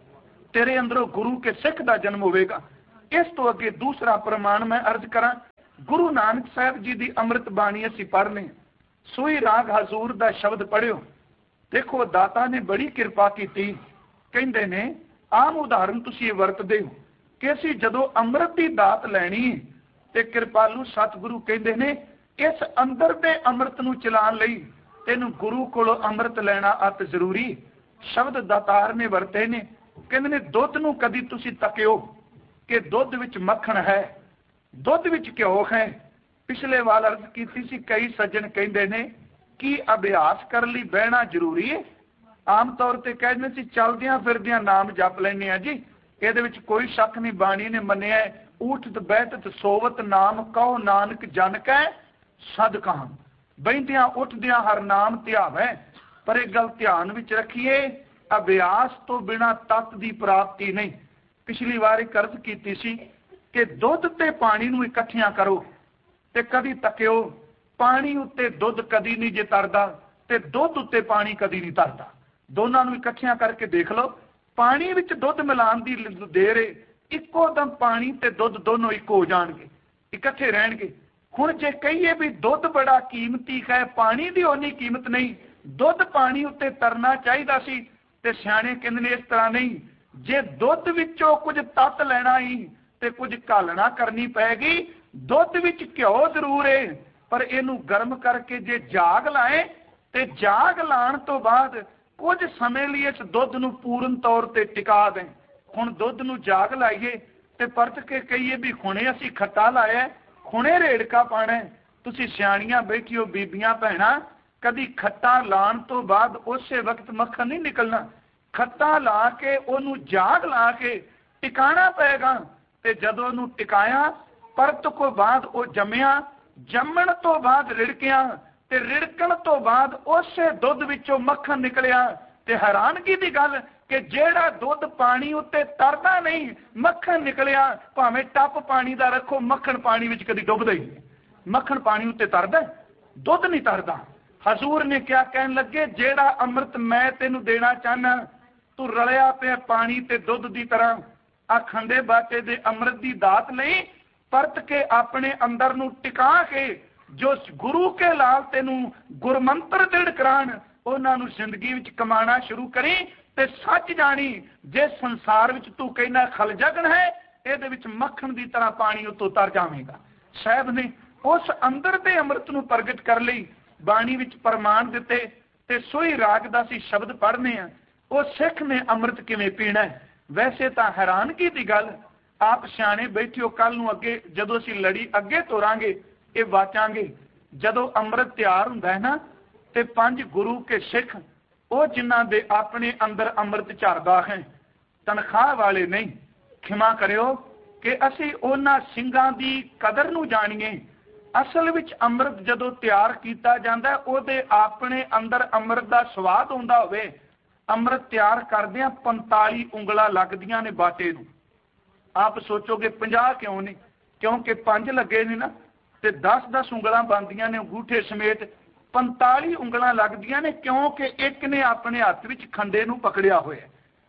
ਤੇਰੇ ਅੰਦਰੋਂ ਗੁਰੂ ਕੇ ਸਿੱਖ ਦਾ ਜਨਮ ਹੋਵੇਗਾ। ਇਸ ਤੋਂ ਅੱਗੇ ਦੂਸਰਾ ਪ੍ਰਮਾਣ ਮੈਂ ਅਰਜ਼ ਕਰਾਂ, ਗੁਰੂ ਨਾਨਕ ਸਾਹਿਬ ਜੀ ਦੀ ਅੰਮ੍ਰਿਤ ਬਾਣੀ ਅਸੀਂ ਪੜ੍ਹਨੇ, ਸੋਈ ਰਾਗ ਹਜ਼ੂਰ ਦਾ ਸ਼ਬਦ ਪੜ੍ਹਿਓ। ਦੇਖੋ ਦਾਤਾ ਨੇ ਬੜੀ ਕਿਰਪਾ ਕੀਤੀ। ਕਹਿੰਦੇ ਨੇ ਆਮ ਉਦਾਹਰਨ ਤੁਸੀਂ ਇਹ ਵਰਤਦੇ ਹੋ ਕਿ ਅਸੀਂ ਜਦੋਂ ਅੰਮ੍ਰਿਤ ਦੀ ਦਾਤ ਲੈਣੀ ਤੇ ਕਿਰਪਾਲੂ ਸਤਿਗੁਰੂ ਕਹਿੰਦੇ ਨੇ ਇਸ ਅੰਦਰ ਦੇ ਅੰਮ੍ਰਿਤ ਨੂੰ ਚਲਾਉਣ ਲਈ ਤੈਨੂੰ ਗੁਰੂ ਕੋਲੋਂ ਅੰਮ੍ਰਿਤ ਲੈਣਾ ਅਤ ਜ਼ਰੂਰੀ। ਸ਼ਬਦ ਦਾਤਾਰ ਨੇ ਵਰਤੇ ਨੇ। ਕਹਿੰਦੇ ਨੇ ਦੁੱਧ ਨੂੰ ਕਦੀ ਤੁਸੀਂ ਤੱਕਿਓ ਕਿ ਦੁੱਧ ਵਿੱਚ ਮੱਖਣ ਹੈ, ਦੁੱਧ ਵਿੱਚ ਘਿਓ ਹੈ। ਪਿਛਲੇ ਵਾਰ ਅਰਜ਼ ਕੀਤੀ ਸੀ, ਕਈ ਸੱਜਣ ਕਹਿੰਦੇ ਨੇ ਕਿ ਅਭਿਆਸ ਕਰਨ ਲਈ ਬਹਿਣਾ ਜ਼ਰੂਰੀ ਹੈ। ਆਮ ਤੌਰ ਤੇ ਕਹਿੰਦੇ ਸੀ ਚਲਦਿਆਂ ਫਿਰਦਿਆਂ ਨਾਮ ਜਪ ਲੈਣੇ ਆ ਜੀ, ਇਹਦੇ ਵਿੱਚ ਕੋਈ ਸ਼ੱਕ ਨਹੀਂ। ਬਾਣੀ ਨੇ ਮੰਨਿਆ ਊਠਤ ਬੈਠਤ ਸੋਵਤ ਨਾਮ ਕਹੋ ਨਾਨਕ ਜਨ ਕੈ ਸਦ ਕਹਾਂ। ਬਹਿੰਦਿਆਂ ਉੱਠਦਿਆਂ ਹਰ ਨਾਮ ਧਿਆਵੈ। ਪਰ ਇਹ ਗੱਲ ਧਿਆਨ ਵਿੱਚ ਰੱਖੀਏ, ਅਭਿਆਸ ਤੋਂ ਬਿਨਾਂ ਤਤ ਦੀ ਪ੍ਰਾਪਤੀ ਨਹੀਂ। ਪਿਛਲੀ ਵਾਰ ਇੱਕ ਅਰਜ਼ ਕੀਤੀ ਸੀ ਕਿ ਦੁੱਧ ਤੇ ਪਾਣੀ ਨੂੰ ਇਕੱਠਿਆਂ ਕਰੋ ਤੇ ਕਦੀ ਤੱਕਿਓ, ਪਾਣੀ ਉੱਤੇ ਦੁੱਧ ਕਦੀ ਨਹੀਂ ਜੇ ਤਰਦਾ ਤੇ ਦੁੱਧ ਉੱਤੇ ਪਾਣੀ ਕਦੀ ਨਹੀਂ ਤਰਦਾ। ਦੋਨਾਂ ਨੂੰ ਇਕੱਠਿਆਂ ਕਰਕੇ ਦੇਖ ਲਓ। ਪਾਣੀ ਵਿੱਚ ਦੁੱਧ ਮਿਲਾਉਣ ਦੀ ਦੇਰ ਏ, ਇੱਕੋ ਦਮ ਪਾਣੀ ਤੇ ਦੁੱਧ ਦੋਨੋਂ ਇੱਕੋ ਹੋ ਜਾਣਗੇ, ਇਕੱਠੇ ਰਹਿਣਗੇ। ਹੁਣ ਜੇ ਕਹੀਏ ਵੀ ਦੁੱਧ ਬੜਾ ਕੀਮਤੀ ਹੈ, ਪਾਣੀ ਦੀ ਓਨੀ ਕੀਮਤ ਨਹੀਂ, ਦੁੱਧ ਪਾਣੀ ਉੱਤੇ ਤਰਨਾ ਚਾਹੀਦਾ ਸੀ, ਤੇ ਸਿਆਣੇ ਕਹਿੰਦੇ ਨੇ ਇਸ ਤਰ੍ਹਾਂ ਨਹੀਂ। ਜੇ ਦੁੱਧ ਵਿੱਚੋਂ ਕੁਝ ਤੱਤ ਲੈਣਾ ਹੀ ਤੇ ਕੁਝ ਘਾਲਣਾ ਕਰਨੀ ਪਏਗੀ। ਦੁੱਧ ਵਿੱਚ ਘਿਓ ਜ਼ਰੂਰ ਏ, ਪਰ ਇਹਨੂੰ ਗਰਮ ਕਰਕੇ ਜੇ ਜਾਗ ਲਾਏ ਤੇ ਜਾਗ ਲਾਉਣ ਤੋਂ ਬਾਅਦ ਕੁਝ ਸਮੇਂ ਲਈ ਇਸ ਦੁੱਧ ਨੂੰ ਪੂਰਨ ਤੌਰ ਤੇ ਟਿਕਾ ਦੇ। ਹੁਣ ਦੁੱਧ ਨੂੰ ਜਾਗ ਲਾਈਏ ਤੇ ਪਰਤ ਕੇ ਕਹੀਏ ਵੀ ਹੁਣੇ ਅਸੀਂ ਖੱਟਾ ਲਾਇਆ, ਹੁਣੇ ਰੇੜਕਾ ਪਾਣਾ। ਤੁਸੀਂ ਸਿਆਣੀਆਂ ਬੈਠੀਓ ਬੀਬੀਆਂ ਭੈਣਾਂ, ਕਦੀ ਖੱਟਾ ਲਾਉਣ ਤੋਂ ਬਾਅਦ ਉਸੇ ਵਕਤ ਮੱਖਣ ਨਹੀਂ ਨਿਕਲਣਾ। ਖੱਟਾ ਲਾ ਕੇ ਉਹਨੂੰ ਜਾਗ ਲਾ ਕੇ ਟਿਕਾਣਾ ਪਏਗਾ। ਤੇ ਜਦੋਂ ਉਹਨੂੰ ਟਿਕਾਇਆ, ਪਰਤ ਤੋਂ ਬਾਅਦ ਉਹ ਜੰਮਿਆ, ਜੰਮਣ ਤੋਂ ਬਾਅਦ ਰਿੜਕਿਆ ਤੇ ਰਿੜਕਣ ਤੋਂ ਬਾਅਦ ਉਸੇ ਦੁੱਧ ਵਿੱਚੋਂ ਮੱਖਣ ਨਿਕਲਿਆ। ਤੇ ਹੈਰਾਨਗੀ ਦੀ ਗੱਲ ਕਿ ਜਿਹੜਾ ਦੁੱਧ ਪਾਣੀ ਉੱਤੇ ਤਰਦਾ ਨਹੀਂ, ਮੱਖਣ ਨਿਕਲਿਆ। ਭਾਵੇਂ ਟੱਪ ਪਾਣੀ ਦਾ ਰੱਖੋ, ਮੱਖਣ ਪਾਣੀ ਵਿੱਚ ਕਦੀ ਡੁੱਬਦਾ ਹੀ ਨਹੀਂ। ਮੱਖਣ ਪਾਣੀ ਉੱਤੇ ਤਰਦਾ, ਦੁੱਧ ਨਹੀਂ ਤਰਦਾ। ਹਜ਼ੂਰ ਨੇ ਕਿਹਾ, ਕਹਿਣ ਲੱਗੇ ਜਿਹੜਾ ਅੰਮ੍ਰਿਤ ਮੈਂ ਤੈਨੂੰ ਦੇਣਾ ਚਾਹਨਾ, ਤੂੰ ਰਲਿਆ ਪਿਆ ਪਾਣੀ ਤੇ ਦੁੱਧ ਦੀ ਤਰ੍ਹਾਂ। ਆ ਖੰਡੇ ਬਾਟੇ ਦੇ ਅੰਮ੍ਰਿਤ ਦੀ ਦਾਤ ਲਈ ਪਰਤ ਕੇ ਆਪਣੇ ਅੰਦਰ ਨੂੰ ਟਿਕਾ ਕੇ ਜੋ ਗੁਰੂ ਕੇ ਲਾਲ ਤੈਨੂੰ ਗੁਰਮੰਤਰ ਦ੍ਰਿੜ ਕਰਾਣ, ਉਹਨਾਂ ਨੂੰ ਜ਼ਿੰਦਗੀ ਵਿੱਚ ਕਮਾਣਾ ਸ਼ੁਰੂ ਕਰੀ। ਤੇ ਸੱਚ ਜਾਣੀ, ਜੇ ਸੰਸਾਰ ਵਿੱਚ ਤੂੰ ਕਹਿਣਾ ਖਲ ਜਗਣ ਹੈ, ਇਹਦੇ ਵਿੱਚ ਮੱਖਣ ਦੀ ਤਰ੍ਹਾਂ ਪਾਣੀ ਉੱਤੋਂ ਤਰ ਜਾਵੇਗਾ। ਸਾਹਿਬ ਨੇ ਉਸ ਅੰਦਰ ਦੇ ਅੰਮ੍ਰਿਤ ਨੂੰ ਪ੍ਰਗਟ ਕਰ ਲਈ, ਬਾਣੀ ਵਿੱਚ ਪ੍ਰਮਾਣ ਦਿੱਤੇ। ਤੇ ਸੋਈ ਰਾਗ ਦਾ ਅਸੀਂ ਸ਼ਬਦ ਪੜ੍ਹਨੇ ਆ, ਉਹ ਸਿੱਖ ਨੇ ਅੰਮ੍ਰਿਤ ਕਿਵੇਂ ਪੀਣਾ ਹੈ। ਵੈਸੇ ਤਾਂ ਹੈਰਾਨਗੀ ਦੀ ਗੱਲ, ਆਪ ਸਿਆਣੇ ਬੈਠਿਓ, ਕੱਲ ਨੂੰ ਅੱਗੇ ਜਦੋਂ ਅਸੀਂ ਲੜੀ ਅੱਗੇ ਤੋਰਾਂਗੇ ਇਹ ਵਾਚਾਂਗੇ। ਜਦੋਂ ਅੰਮ੍ਰਿਤ ਤਿਆਰ ਹੁੰਦਾ ਹੈ ਨਾ, ਤੇ 5 ਗੁਰੂ ਕੇ ਸਿੱਖ, ਉਹ ਜਿਨ੍ਹਾਂ ਦੇ ਆਪਣੇ ਅੰਦਰ ਅੰਮ੍ਰਿਤ ਝਰਦਾ ਹੈ, ਤਨਖਾਹ ਵਾਲੇ ਨਹੀਂ। ਖਿਮਾ ਕਰਿਓ ਕਿ ਅਸੀਂ ਉਹਨਾਂ ਸਿੰਘਾਂ ਦੀ ਕਦਰ ਨੂੰ ਜਾਣੀਏ। ਅਸਲ ਵਿੱਚ ਅੰਮ੍ਰਿਤ ਜਦੋਂ ਤਿਆਰ ਕੀਤਾ ਜਾਂਦਾ, ਉਹਦੇ ਆਪਣੇ ਅੰਦਰ ਅੰਮ੍ਰਿਤ ਦਾ ਸਵਾਦ ਹੁੰਦਾ ਹੋਵੇ। ਅੰਮ੍ਰਿਤ ਤਿਆਰ ਕਰਦਿਆਂ 45 ਉਂਗਲਾਂ ਲੱਗਦੀਆਂ ਨੇ ਬਾਟੇ ਨੂੰ। ਆਪ ਸੋਚੋਗੇ 50 ਕਿਉਂ ਨਹੀਂ? ਕਿਉਂਕਿ 5 ਲੱਗੇ ਨੇ ਨਾ, ਤੇ 10-10 ਉਂਗਲਾਂ ਬਣਦੀਆਂ ਨੇ ਅੰਗੂਠੇ ਸਮੇਤ। 45 ਉਂਗਲਾਂ ਲੱਗਦੀਆਂ ਨੇ, ਕਿਉਂਕਿ ਇੱਕ ਨੇ ਆਪਣੇ ਹੱਥ ਵਿੱਚ ਖੰਡੇ ਨੂੰ ਪਕੜਿਆ ਹੋਇਆ।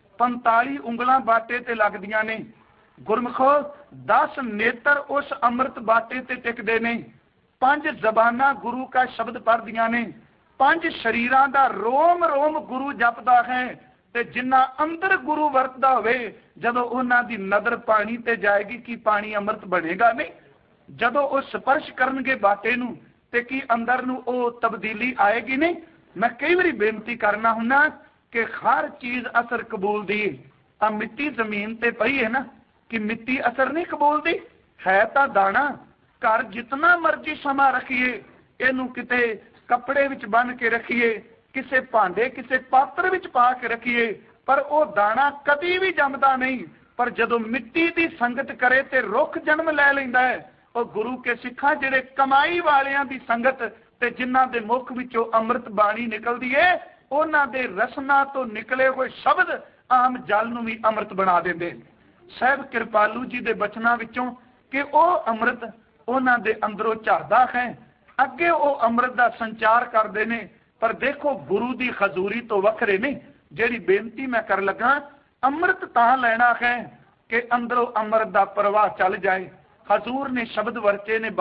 45 ਉਂਗਲਾਂ ਬਾਟੇ ਤੇ ਲੱਗਦੀਆਂ ਨੇ। ਗੁਰਮੁਖੋ 10 ਨੇਤਰ ਉਸ ਅੰਮ੍ਰਿਤ ਬਾਟੇ ਤੇ ਟਿਕਦੇ ਨੇ। 5 ਜ਼ਬਾਨਾਂ ਗੁਰੂ ਕਾ ਸ਼ਬਦ ਪੜ੍ਹਦੀਆਂ ਨੇ। 5 ਸ਼ਰੀਰਾਂ ਦਾ ਰੋਮ ਰੋਮ ਗੁਰੂ ਜਪਦਾ ਹੈ। ਤੇ ਜਿੰਨਾ ਅੰਦਰ ਗੁਰੂ ਵਰਤਦਾ ਹੋਵੇ, ਜਦੋਂ ਉਹਨਾਂ ਦੀ ਨਜ਼ਰ ਪਾਣੀ ਤੇ ਜਾਏਗੀ, ਕੀ ਪਾਣੀ ਅੰਮ੍ਰਿਤ ਬਣੇਗਾ ਨਹੀਂ? ਜਦੋਂ ਉਹ ਸਪਰਸ਼ ਕਰਨਗੇ ਬਾਟੇ ਨੂੰ, ਤੇ ਕੀ ਅੰਦਰ ਨੂੰ ਉਹ ਤਬਦੀਲੀ ਆਏਗੀ ਨਹੀਂ? ਮੈਂ ਕਈ ਵਾਰੀ ਬੇਨਤੀ ਕਰਨਾ ਹੁੰਨਾ ਕਿ ਹਰ ਚੀਜ਼ ਅਸਰ ਕਬੂਲ ਦੀ। ਆ ਮਿੱਟੀ ਜ਼ਮੀਨ ਤੇ ਪਈ ਹੈ ਨਾ, ਕਿ ਮਿੱਟੀ ਅਸਰ ਨਹੀਂ ਕਬੂਲਦੀ? ਹੈ ਤਾਂ ਦਾਣਾ। ਘਰ ਜਿਤਨਾ ਮਰਜ਼ੀ ਸਮਾਂ ਰੱਖੀਏ, ਇਹਨੂੰ ਕਿਤੇ ਕੱਪੜੇ ਵਿੱਚ ਬੰਨ ਕੇ ਰੱਖੀਏ, ਕਿਸੇ ਭਾਂਡੇ ਕਿਸੇ ਪਾਤਰ ਵਿੱਚ ਪਾ ਕੇ ਰੱਖੀਏ, ਪਰ ਉਹ ਦਾਣਾ ਕਦੀ ਵੀ ਜੰਮਦਾ ਨਹੀਂ। ਪਰ ਜਦੋਂ ਮਿੱਟੀ ਦੀ ਸੰਗਤ ਕਰੇ ਤੇ ਰੁੱਖ ਜਨਮ ਲੈ ਲੈਂਦਾ ਹੈ। ਉਹ ਗੁਰੂ ਕੇ ਸਿੱਖਾਂ ਜਿਹੜੇ ਕਮਾਈ ਵਾਲਿਆਂ ਦੀ ਸੰਗਤ ਤੇ ਜਿਨ੍ਹਾਂ ਦੇ ਮੁਖ ਵਿੱਚੋਂ ਅੰਮ੍ਰਿਤ ਬਾਣੀ ਨਿਕਲਦੀ ਹੈ, ਉਹਨਾਂ ਦੇ ਰਸਨਾ ਤੋਂ ਨਿਕਲੇ ਹੋਏ ਸ਼ਬਦ ਆਮ ਜਲ ਨੂੰ ਵੀ ਅੰਮ੍ਰਿਤ ਬਣਾ ਦਿੰਦੇ। ਸਾਹਿਬ ਕਿਰਪਾਲੂ ਜੀ ਦੇ ਬਚਨਾਂ ਵਿੱਚੋਂ ਕਿ ਉਹ ਅੰਮ੍ਰਿਤ ਉਹਨਾਂ ਦੇ ਅੰਦਰੋਂ ਝਰਦਾ ਹੈ। ਅੱਗੇ ਉਹ ਅੰਮ੍ਰਿਤ ਦਾ ਸੰਚਾਰ ਕਰਦੇ ਨੇ, ਪਰ ਦੇਖੋ ਗੁਰੂ ਦੀ ਹਜ਼ੂਰੀ ਤੋਂ ਵੱਖਰੇ ਨੇ। ਜਿਹੜੀ ਬੇਨਤੀ ਮੈਂ ਕਰ ਲੱਗਾ, ਅੰਮ੍ਰਿਤ ਤਾਂ ਲੈਣਾ ਹੈ ਕਿ ਅੰਦਰੋਂ ਅੰਮ੍ਰਿਤ ਦਾ ਪ੍ਰਵਾਹ ਚੱਲ ਜਾਏ। ਹਜ਼ੂਰ ਨੇ ਸ਼ਬਦ ਵਰਤੇ ਨੇ